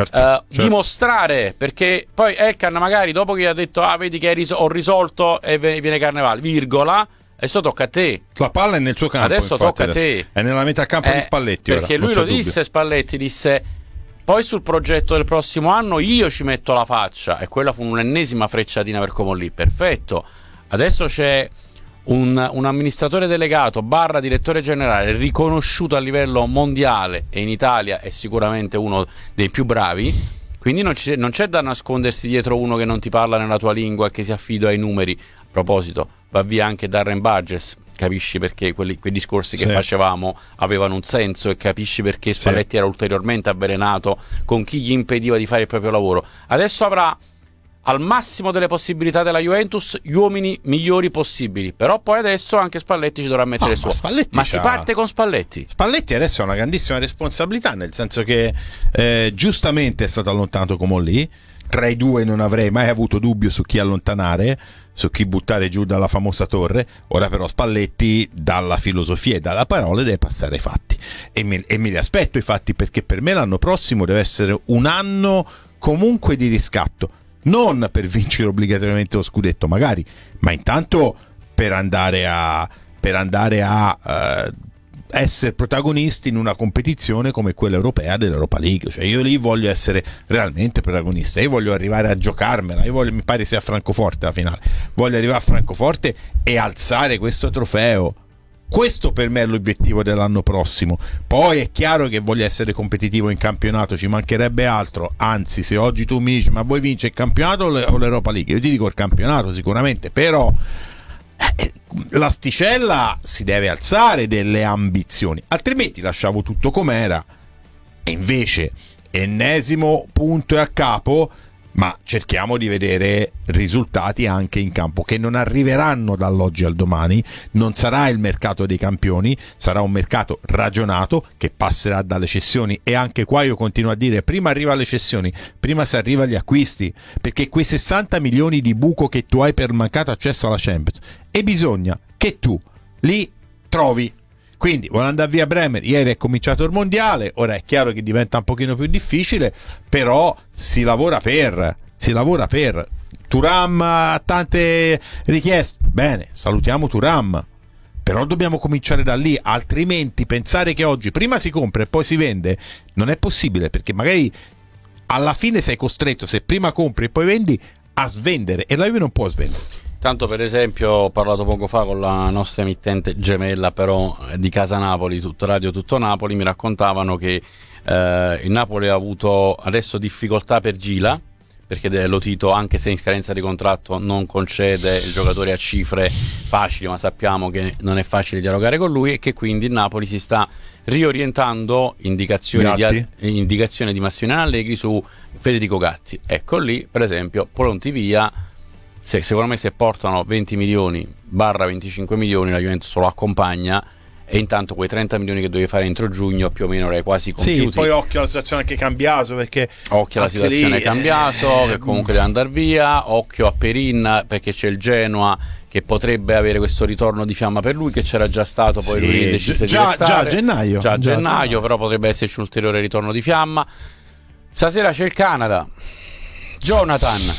dimostrare, perché poi Elkann magari dopo che ha detto vedi che ho risolto, e viene Carnevali, virgola, adesso tocca a te, la palla è nel suo campo, adesso tocca a te, è nella metà campo di Spalletti perché ora, lui lo disse, Spalletti disse poi sul progetto del prossimo anno io ci metto la faccia, e quella fu un'ennesima frecciatina per Comolli. Perfetto, adesso c'è un amministratore delegato / direttore generale riconosciuto a livello mondiale, e in Italia è sicuramente uno dei più bravi, quindi non c'è da nascondersi dietro uno che non ti parla nella tua lingua e che si affida ai numeri. A proposito, va via anche Darren Burgess, capisci perché quei discorsi che facevamo avevano un senso, e capisci perché Spalletti era ulteriormente avvelenato con chi gli impediva di fare il proprio lavoro. Adesso avrà al massimo delle possibilità della Juventus gli uomini migliori possibili, però poi adesso anche Spalletti ci dovrà mettere su. Ma si parte con Spalletti. Spalletti adesso ha una grandissima responsabilità, nel senso che giustamente è stato allontanato Comolli. Tra i due non avrei mai avuto dubbio su chi allontanare, su chi buttare giù dalla famosa torre. Ora però Spalletti dalla filosofia e dalla parola deve passare ai fatti, e me li aspetto i fatti, perché per me l'anno prossimo deve essere un anno comunque di riscatto, non per vincere obbligatoriamente lo scudetto magari, ma intanto per andare a essere protagonisti in una competizione come quella europea dell'Europa League. Cioè io lì voglio essere realmente protagonista, io voglio arrivare a giocarmela, mi pare sia a Francoforte la finale, voglio arrivare a Francoforte e alzare questo trofeo. Questo per me è l'obiettivo dell'anno prossimo. Poi è chiaro che voglio essere competitivo in campionato, ci mancherebbe altro. Anzi, se oggi tu mi dici ma vuoi vincere il campionato o l'Europa League, io ti dico il campionato sicuramente, però l'asticella si deve alzare delle ambizioni, altrimenti lasciavo tutto com'era. E invece ennesimo punto e a capo, ma cerchiamo di vedere risultati anche in campo, che non arriveranno dall'oggi al domani. Non sarà il mercato dei campioni, sarà un mercato ragionato che passerà dalle cessioni, e anche qua io continuo a dire prima arriva le cessioni, prima si arriva agli acquisti, perché quei 60 milioni di buco che tu hai per mancato accesso alla Champions, e bisogna che tu li trovi. Quindi vuole andare via Bremer, ieri è cominciato il mondiale, ora è chiaro che diventa un pochino più difficile, però si lavora per Thuram ha tante richieste, bene, salutiamo Thuram, però dobbiamo cominciare da lì, altrimenti pensare che oggi prima si compra e poi si vende non è possibile, perché magari alla fine sei costretto, se prima compri e poi vendi, a svendere, e la Juve non può svendere. Tanto per esempio ho parlato poco fa con la nostra emittente gemella però di Casa Napoli, Tutto Radio Tutto Napoli, mi raccontavano che il Napoli ha avuto adesso difficoltà per Gila, perché Lotito, anche se in scadenza di contratto, non concede il giocatore a cifre facili, ma sappiamo che non è facile dialogare con lui, e che quindi il Napoli si sta riorientando, indicazione di Massimiliano Allegri su Federico Gatti. Ecco lì per esempio pronti via. Secondo me se portano 20 milioni / 25 milioni la Juventus lo accompagna, e intanto quei 30 milioni che dovevi fare entro giugno più o meno l'hai quasi compiuti. Sì, poi occhio alla situazione anche Cambiaso, perché occhio alla situazione Cambiaso che comunque deve andare via, occhio a Perin perché c'è il Genoa che potrebbe avere questo ritorno di fiamma per lui, che c'era già stato, poi lui decise di restare già a gennaio, però potrebbe esserci un ulteriore ritorno di fiamma. Stasera c'è il Canada, Jonathan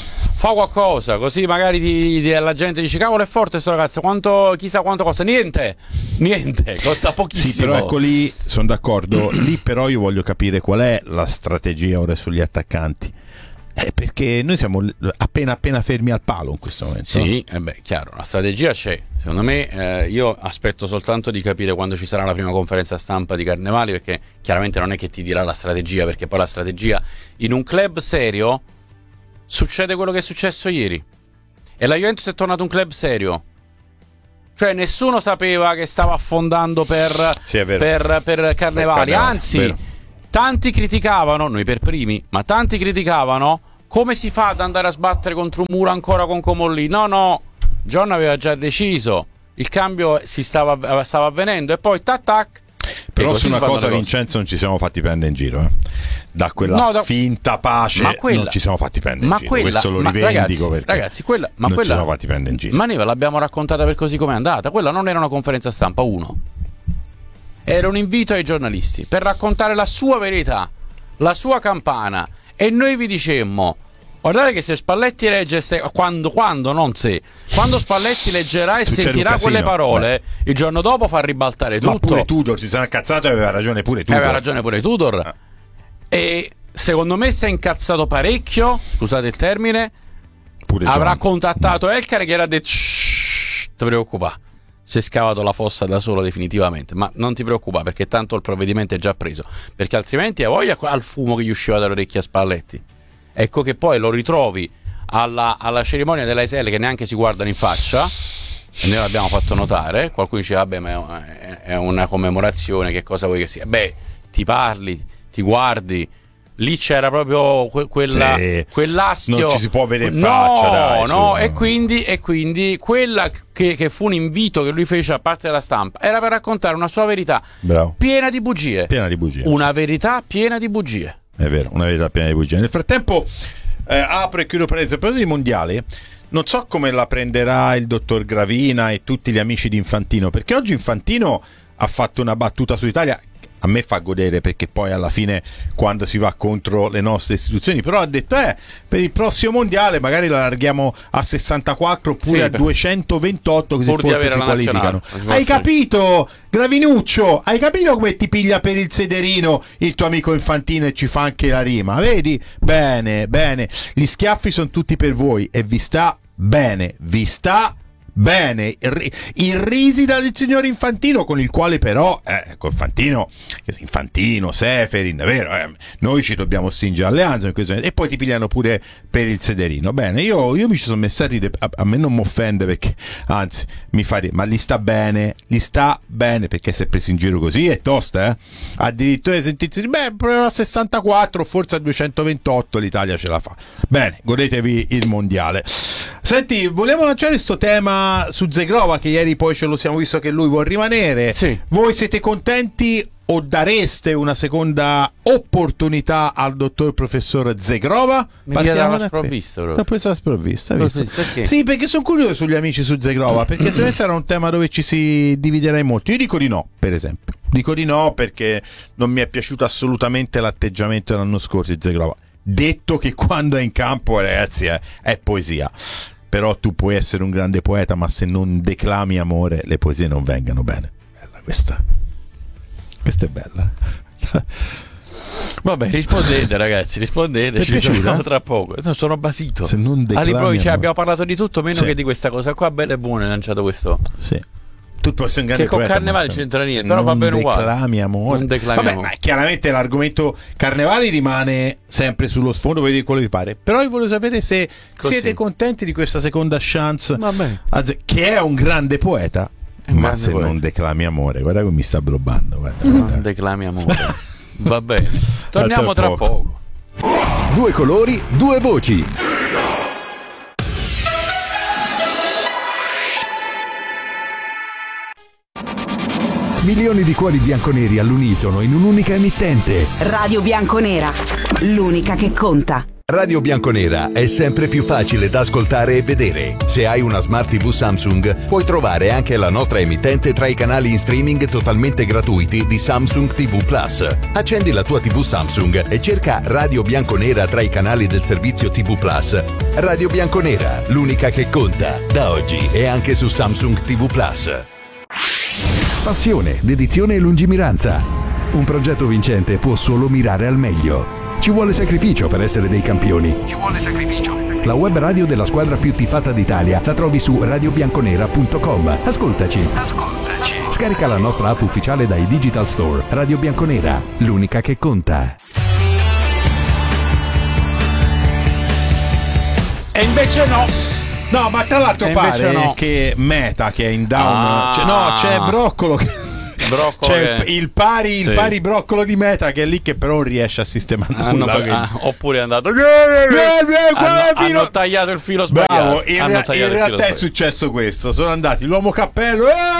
fa qualcosa, così magari la gente dice cavolo è forte sto ragazzo, chissà quanto costa. Niente, costa pochissimo. Sì, però ecco, lì sono d'accordo. Lì però io voglio capire qual è la strategia ora sugli attaccanti. Perché noi siamo appena fermi al palo in questo momento. Sì, chiaro, la strategia c'è. Secondo me io aspetto soltanto di capire quando ci sarà la prima conferenza stampa di Carnevali, perché chiaramente non è che ti dirà la strategia, perché poi la strategia in un club serio succede quello che è successo ieri. E la Juventus è tornato un club serio. Cioè nessuno sapeva che stava affondando per Carnevali, anzi tanti criticavano, noi per primi, ma tanti criticavano come si fa ad andare a sbattere contro un muro ancora con Comolli. No, John aveva già deciso, il cambio stava avvenendo e poi tac. Però su una cosa, Vincenzo, non ci siamo fatti prendere in giro, da quella finta pace non ci siamo fatti prendere in giro. Questo lo rivendico, ragazzi, quella ci siamo fatti prendere in giro. Ma noi ve l'abbiamo raccontata per così com'è andata. Quella non era una conferenza stampa, era un invito ai giornalisti per raccontare la sua verità, la sua campana, e noi vi dicemmo: guardate che se Spalletti legge quando Spalletti leggerà e sentirà quelle parole, il giorno dopo fa ribaltare tutto. Ma pure Tudor si sarà incazzato e aveva ragione pure Tudor. E secondo me si è incazzato parecchio, scusate il termine. Pure avrà John contattato Elkar, che era detto ti preoccupare, si è scavato la fossa da solo definitivamente, ma non ti preoccupare perché tanto il provvedimento è già preso, perché altrimenti hai voglia al fumo che gli usciva dalle orecchie a Spalletti. Ecco che poi lo ritrovi alla cerimonia della Iselle, che neanche si guardano in faccia, e noi l'abbiamo fatto notare. Qualcuno dice vabbè, ma è una commemorazione, che cosa vuoi che sia? Ti parli, ti guardi. Lì c'era proprio quell'astio. Non ci si può vedere in faccia. No. E quindi quella che fu un invito che lui fece a parte della stampa era per raccontare una sua verità piena di bugie. Una verità piena di bugie. È vero, una verità piena di bugie. Nel frattempo apro e chiudo parentesi. A proposito di mondiale, non so come la prenderà il dottor Gravina e tutti gli amici di Infantino, perché oggi Infantino ha fatto una battuta sull'Italia. A me fa godere, perché poi alla fine quando si va contro le nostre istituzioni, però ha detto per il prossimo mondiale magari la allarghiamo a 64 oppure a 228, così forse si qualificano. Hai capito, Gravinuccio? Hai capito come ti piglia per il sederino il tuo amico Infantino e ci fa anche la rima? Vedi? Bene, gli schiaffi sono tutti per voi e vi sta bene, irrisi dal signor Infantino, con il quale però con Infantino, Seferin, è vero, noi ci dobbiamo stringere alleanza e poi ti pigliano pure per il sederino. Bene, io mi ci sono messo a ridere, a me non mi offende, perché anzi mi fa ridere, ma gli sta bene, perché si è preso in giro così è tosta, addirittura sentirsi a 64, forse a 228 l'Italia ce la fa. Bene, godetevi il mondiale. Senti, volevo lanciare questo tema su Zegrova, che ieri poi ce lo siamo visto che lui vuol rimanere. Sì. Voi siete contenti o dareste una seconda opportunità al dottor professor Zegrova? Mi dava la sprovvista. L'ho presa la sprovvista, perché? Sì, perché sono curioso sugli amici su Zegrova, perché se questo era un tema dove ci si dividerà molto. Io dico di no, per esempio. Dico di no perché non mi è piaciuto assolutamente l'atteggiamento dell'anno scorso di Zegrova. Detto che quando è in campo, ragazzi, è poesia. Però tu puoi essere un grande poeta, ma se non declami amore, le poesie non vengano bene. Bella questa è bella. Vabbè, rispondete ragazzi, ci vediamo tra poco. Sono basito. Se non declami abbiamo parlato di tutto meno che di questa cosa qua. Bella e buona, hai lanciato questo. Sì. Tu puoi essere un grande che con poeta, Carnevale c'entra niente, però va bene uguale. Non declami amore. Ma chiaramente l'argomento Carnevale rimane sempre sullo sfondo, puoi dire quello che pare. Però io voglio sapere se siete contenti di questa seconda chance, che è un grande poeta. Ma se non declami amore, guarda come mi sta blobbando. Non declami amore. Va bene, torniamo tra poco. Due colori, due voci. Milioni di cuori bianconeri all'unisono in un'unica emittente. Radio Bianconera, l'unica che conta. Radio Bianconera è sempre più facile da ascoltare e vedere. Se hai una Smart TV Samsung, puoi trovare anche la nostra emittente tra i canali in streaming totalmente gratuiti di Samsung TV Plus. Accendi la tua TV Samsung e cerca Radio Bianconera tra i canali del servizio TV Plus. Radio Bianconera, l'unica che conta, da oggi e anche su Samsung TV Plus. Passione, dedizione e lungimiranza. Un progetto vincente può solo mirare al meglio. Ci vuole sacrificio per essere dei campioni. Ci vuole sacrificio. La web radio della squadra più tifata d'Italia la trovi su radiobianconera.com. Ascoltaci. Scarica la nostra app ufficiale dai Digital Store. Radio Bianconera, l'unica che conta. E invece no. No, ma tra l'altro pare che Meta, che è in down, c'è Broccolo che... c'è il pari Broccolo di Meta che è lì che però non riesce a sistemare nulla. Oppure è andato hanno tagliato il filo bravo, sbagliato. in realtà è successo questo, sono andati l'uomo cappello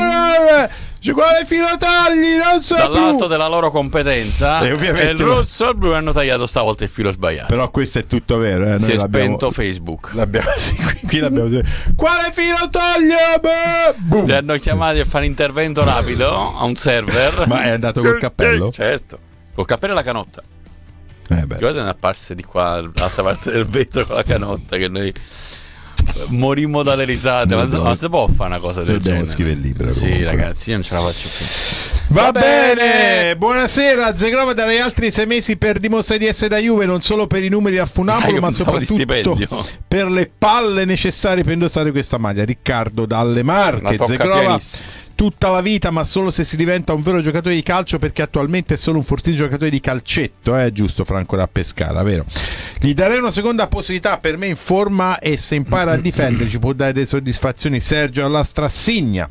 quale filo tagli, non so dall'alto più. Della loro competenza e il rosso e il blu hanno tagliato stavolta il filo sbagliato, però questo è tutto vero, si è spento Facebook, qui l'abbiamo quale filo taglio, li hanno chiamati a fare intervento rapido a un server. Ma è andato col cappello? Certo, col cappello e la canotta. Guardate, ne apparse di qua all'altra parte del vetro con la canotta che noi morimmo dalle risate. Ma si può fare una cosa del genere? Dobbiamo scrivere il libro. Sì, comunque. ragazzi, io non ce la faccio più. Va bene, buonasera. Zegrova darei altri 6 mesi per dimostrare di essere da Juve, non solo per i numeri a Funambolo, ma soprattutto per le palle necessarie per indossare questa maglia. Riccardo dalle Marche. Zegrova tutta la vita, ma solo se si diventa un vero giocatore di calcio, perché attualmente è solo un fortissimo giocatore di calcetto, giusto Franco da Pescara, vero? Gli darei una seconda possibilità, per me in forma, e se impara a difendere ci può dare delle soddisfazioni. Sergio alla Strassigna.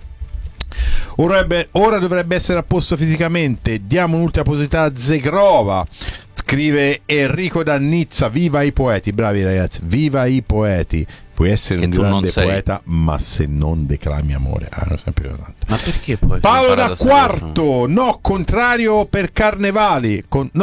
Ora dovrebbe essere a posto fisicamente, diamo un'ultima possibilità a Zegrova, scrive Enrico da Nizza. Viva i poeti, bravi ragazzi, viva i poeti. Puoi essere un grande poeta, ma se non declami amore. Ma perché poi? Paolo da Quarto, no, contrario per Carnevali.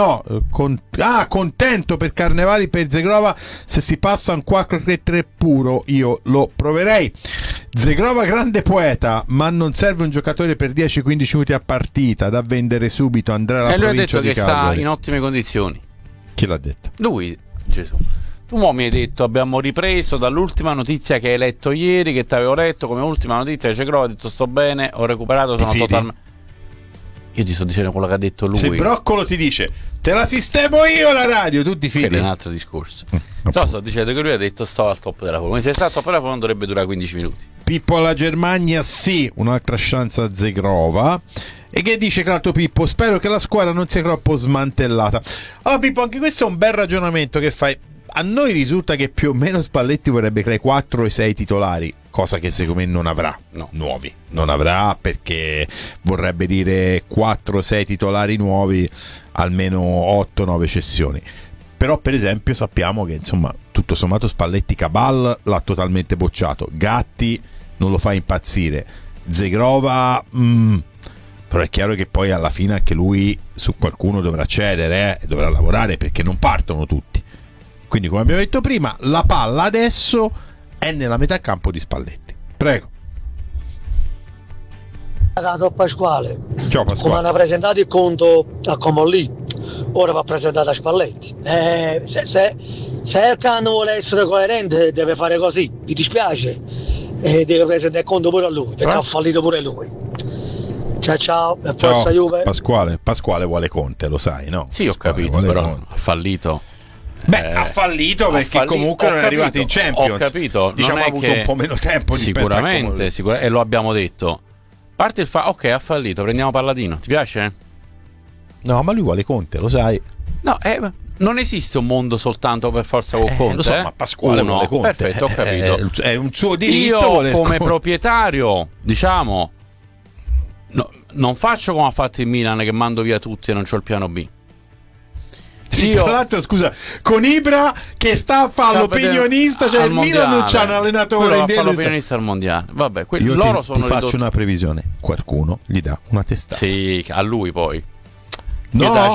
Contento per Carnevali per Zegrova. Se si passa un 4-3-3 puro, io lo proverei. Zegrova grande poeta, ma non serve un giocatore per 10-15 minuti a partita da vendere subito. Andrea alla provincia di Cagliari. E lui ha detto che sta in ottime condizioni. Chi l'ha detto? Lui, Gesù. Tu mi hai detto, abbiamo ripreso dall'ultima notizia che hai letto ieri, che ti avevo letto come ultima notizia, Zegrova ha detto sto bene, ho recuperato, sono totalmente... Io ti sto dicendo quello che ha detto lui. Se Broccolo ti dice te la sistemo io la radio, tu ti fidi? È un altro discorso. Sto dicendo che lui ha detto sto al top della forma. Se sta al top della forma dovrebbe durare 15 minuti. Pippo alla Germania, sì, un'altra chance a Zegrova. E che dice Crato Pippo? Spero che la squadra non sia troppo smantellata. Allora Pippo, anche questo è un bel ragionamento che fai. A noi risulta che più o meno Spalletti vorrebbe creare 4 o 6 titolari, cosa che secondo me non avrà, nuovi. Non avrà, perché vorrebbe dire 4 o 6 titolari nuovi, almeno 8-9 cessioni. Però per esempio sappiamo che insomma tutto sommato Spalletti Cabal l'ha totalmente bocciato, Gatti non lo fa impazzire, Zegrova però è chiaro che poi alla fine anche lui su qualcuno dovrà cedere, dovrà lavorare, perché non partono tutti. Quindi, come abbiamo detto prima, la palla adesso è nella metà campo di Spalletti. Prego. Sono Pasquale. Ciao Pasquale. Come hanno presentato il conto a Comolli, ora va presentato a Spalletti. Se il Can vuole essere coerente deve fare così, mi dispiace, deve presentare il conto pure a lui, perché ha fallito pure lui. Ciao, forza Juve. Pasquale vuole Conte, lo sai, no? Sì, ho capito, però Conte ha fallito. Ha fallito perché comunque non è arrivato in Champions. Ho capito, diciamo non ha è avuto che... un po' meno tempo sicuramente, e lo abbiamo detto. A parte il ok, ha fallito, prendiamo Palladino, ti piace? No, ma lui vuole Conte, lo sai. No, non esiste un mondo soltanto per forza con Conte. Lo so, ma Pasquale vuole Conte. Perfetto, ho capito. È un suo diritto. Io come proprietario, diciamo, non faccio come ha fatto il Milan, che mando via tutti e non c'ho il piano B. Sì, tra l'altro, scusa, con Ibra che sta a fare l'opinionista, cioè il Milan non c'ha un allenatore in fa l'opinionista al mondiale. Vabbè, io loro sono ti faccio una previsione, qualcuno gli dà una testata. Sì, a lui poi. No,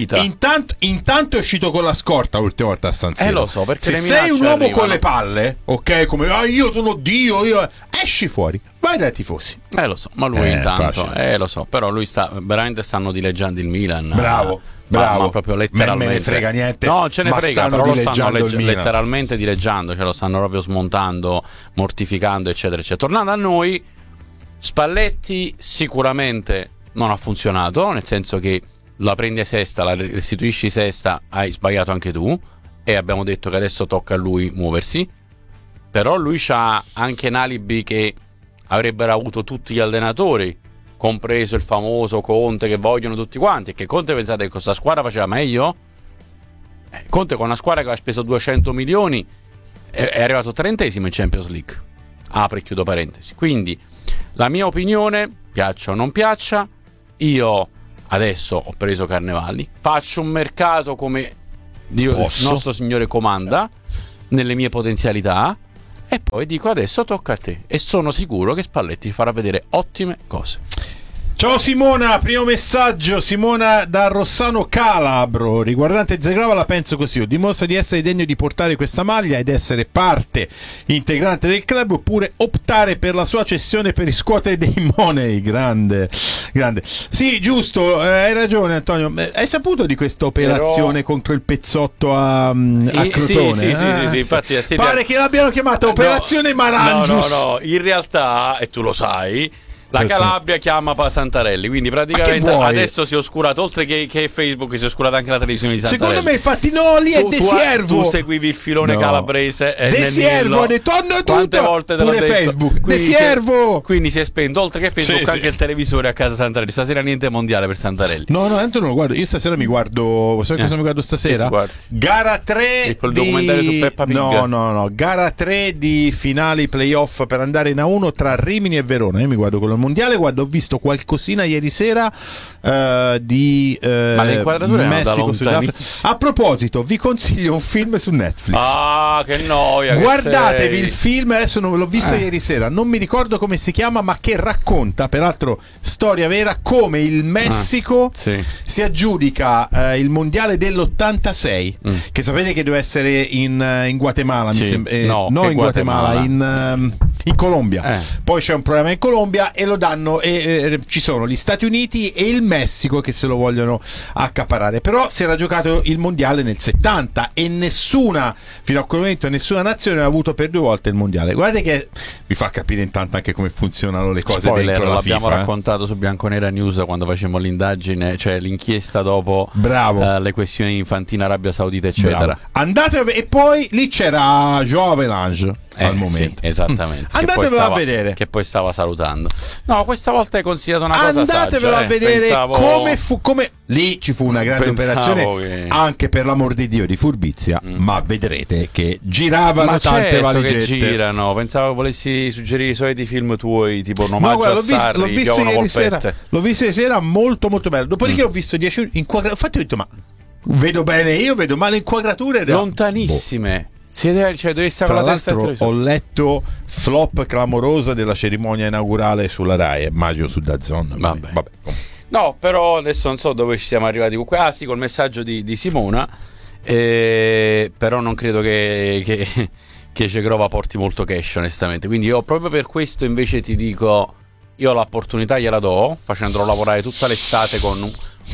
intanto è uscito con la scorta l'ultima volta a San Siro. Lo so, perché se sei un uomo con le palle, ok, come io sono Dio, esci fuori, vai dai tifosi. Lo so, ma lui intanto, lo so, però lui veramente stanno dileggiando il Milan. Bravo. Ma proprio letteralmente. Me ne frega niente. No, ce ne frega, però lo stanno letteralmente dileggiando, cioè lo stanno proprio smontando, mortificando, eccetera, eccetera. Tornando a noi, Spalletti sicuramente non ha funzionato, nel senso che la prendi a sesta, la restituisci sesta, hai sbagliato anche tu, e abbiamo detto che adesso tocca a lui muoversi. Però lui c'ha anche un alibi che avrebbero avuto tutti gli allenatori, compreso il famoso Conte, che vogliono tutti quanti. E che Conte, pensate che questa squadra faceva meglio? Conte con una squadra che ha speso 200 milioni è arrivato 30esimo in Champions League. Apro e chiudo parentesi. Quindi la mia opinione, piaccia o non piaccia, io adesso ho preso Carnevali, faccio un mercato come Dio, il nostro Signore comanda, nelle mie potenzialità, e poi dico adesso tocca a te, e sono sicuro che Spalletti farà vedere ottime cose. Ciao Simona, primo messaggio, Simona da Rossano Calabro, riguardante Zegrava la penso così: o dimostra di essere degno di portare questa maglia ed essere parte integrante del club, oppure optare per la sua cessione per riscuotere dei money. Grande. Sì, giusto, hai ragione Antonio. Hai saputo di questa operazione contro il Pezzotto a Crotone? Sì, infatti pare che l'abbiano chiamata Operazione Marangius. No, in realtà, e tu lo sai, la Calabria chiama Santarelli, quindi praticamente adesso si è oscurato, oltre che Facebook, si è oscurata anche la televisione di Santarelli. Secondo me infatti lì è De Siervo. Tu seguivi il filone calabrese, De Siervo ha detto quante volte te l'ho detto? Facebook De Siervo. Quindi si è spento, oltre che Facebook, anche il televisore a casa Santarelli. Stasera niente mondiale per Santarelli. No, tanto non lo guardo. Io stasera mi guardo, sai cosa mi guardo stasera? Gara 3 il documentario su Peppa Pig. No, gara 3 di finali playoff per andare in A1 tra Rimini e Verona. Io mi guardo quello mondiale. Guarda, ho visto qualcosina ieri sera di ma le inquadrature Messico, a proposito, vi consiglio un film su Netflix. Che noia. Guardatevi il film, adesso non l'ho visto ieri sera, non mi ricordo come si chiama, ma che racconta, peraltro storia vera, come il Messico si aggiudica il mondiale dell'86, che sapete che deve essere in Guatemala, mi sembra, in Guatemala, in Colombia. Poi c'è un problema in Colombia e lo danno, e ci sono gli Stati Uniti e il Messico che se lo vogliono accaparare. Però si era giocato il mondiale nel 70 e fino a quel momento nessuna nazione ha avuto per 2 volte il mondiale. Guardate che vi fa capire intanto anche come funzionano le cose. Spoiler, dentro la l'abbiamo FIFA, raccontato su Bianconera News quando facevamo l'indagine, cioè l'inchiesta dopo le questioni infantili, Arabia Saudita eccetera. Andate e poi lì c'era Joao Avelange al momento. Sì, esattamente. Andatevelo a vedere, che poi stava salutando. No, questa volta hai consigliato una cosa saggia. Andatevelo a vedere come lì ci fu una grande operazione anche per l'amor di Dio di furbizia, ma vedrete che giravano tante valigette. Che girano. Pensavo volessi suggerire i soliti film tuoi, tipo un omaggio a Sarri, l'ho visto ieri sera, molto molto bello. Dopodiché ho visto 10 inquadrature, infatti ho detto ma vedo bene io, vedo male inquadrature lontanissime. Tra l'altro ho letto flop clamorosa della cerimonia inaugurale sulla Rai, immagino su DAZN. Vabbè. No, però adesso non so dove ci siamo arrivati con col messaggio di Simona, però non credo che Cegrova porti molto cash, onestamente. Quindi io proprio per questo invece ti dico, io l'opportunità gliela do, facendolo lavorare tutta l'estate con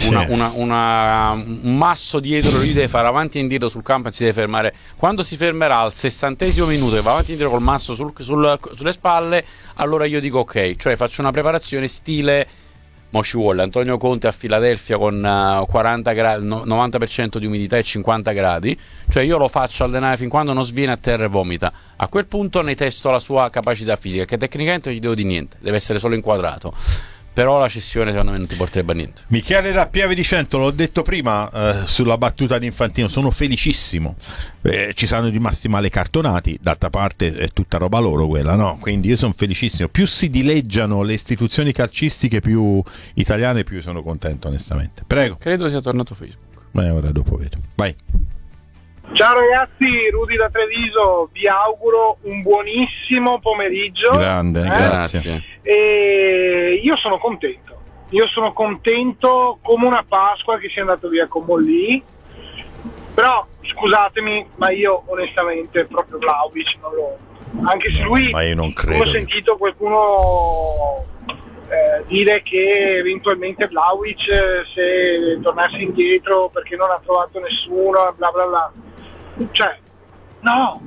un masso dietro. Lui deve fare avanti e indietro sul campo e si deve fermare. Quando si fermerà al 60° minuto e va avanti e indietro col masso sulle spalle, allora io dico ok, cioè faccio una preparazione stile mo ci vuole Antonio Conte a Filadelfia con 40 gradi, 90% di umidità e 50 gradi, cioè io lo faccio allenare fin quando non sviene a terra e vomita. A quel punto ne testo la sua capacità fisica, che tecnicamente non gli devo di niente, deve essere solo inquadrato. Però la cessione secondo me non ti porterebbe a niente. Michele da Piave di Cento, l'ho detto prima sulla battuta di Infantino, sono felicissimo. Ci saranno rimasti male cartonati, d'altra parte è tutta roba loro quella, no? Quindi io sono felicissimo. Più si dileggiano le istituzioni calcistiche più italiane, più sono contento onestamente. Prego. Credo sia tornato Facebook. Ora dopo vedo. Vai. Ciao ragazzi, Rudy da Treviso, vi auguro un buonissimo pomeriggio. Grande, grazie. E io sono contento io sono contento come una Pasqua che sia andato via con Mollì, però scusatemi, ma io onestamente proprio Vlahovic non lo, anche se lui, ma io non credo. ho sentito qualcuno dire che eventualmente Vlahovic se tornasse indietro perché non ha trovato nessuno, bla bla bla, cioè no,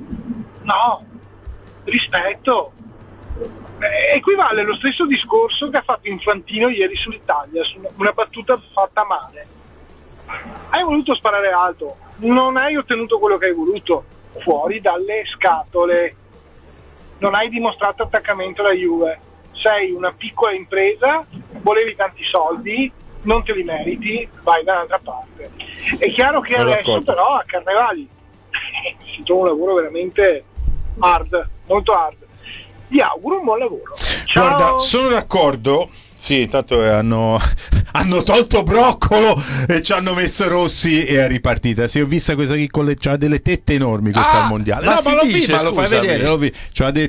rispetto. Equivale allo stesso discorso che ha fatto Infantino ieri sull'Italia, su una battuta fatta male. Hai voluto sparare alto, non hai ottenuto quello che hai voluto, fuori dalle scatole, non hai dimostrato attaccamento alla Juve, sei una piccola impresa, volevi tanti soldi, non te li meriti, vai da un'altra parte. È chiaro che adesso però a Carnevali si trova un lavoro veramente hard, molto hard. Vi auguro un buon lavoro. Ciao. Guarda, sono d'accordo. Sì, intanto hanno tolto Broccolo e ci hanno messo Rossi e è ripartita. Sì, ho vista questa qui c'ha delle tette enormi questa al mondiale. Ma no, si ma lo dice, lo fai vedere. C'ha delle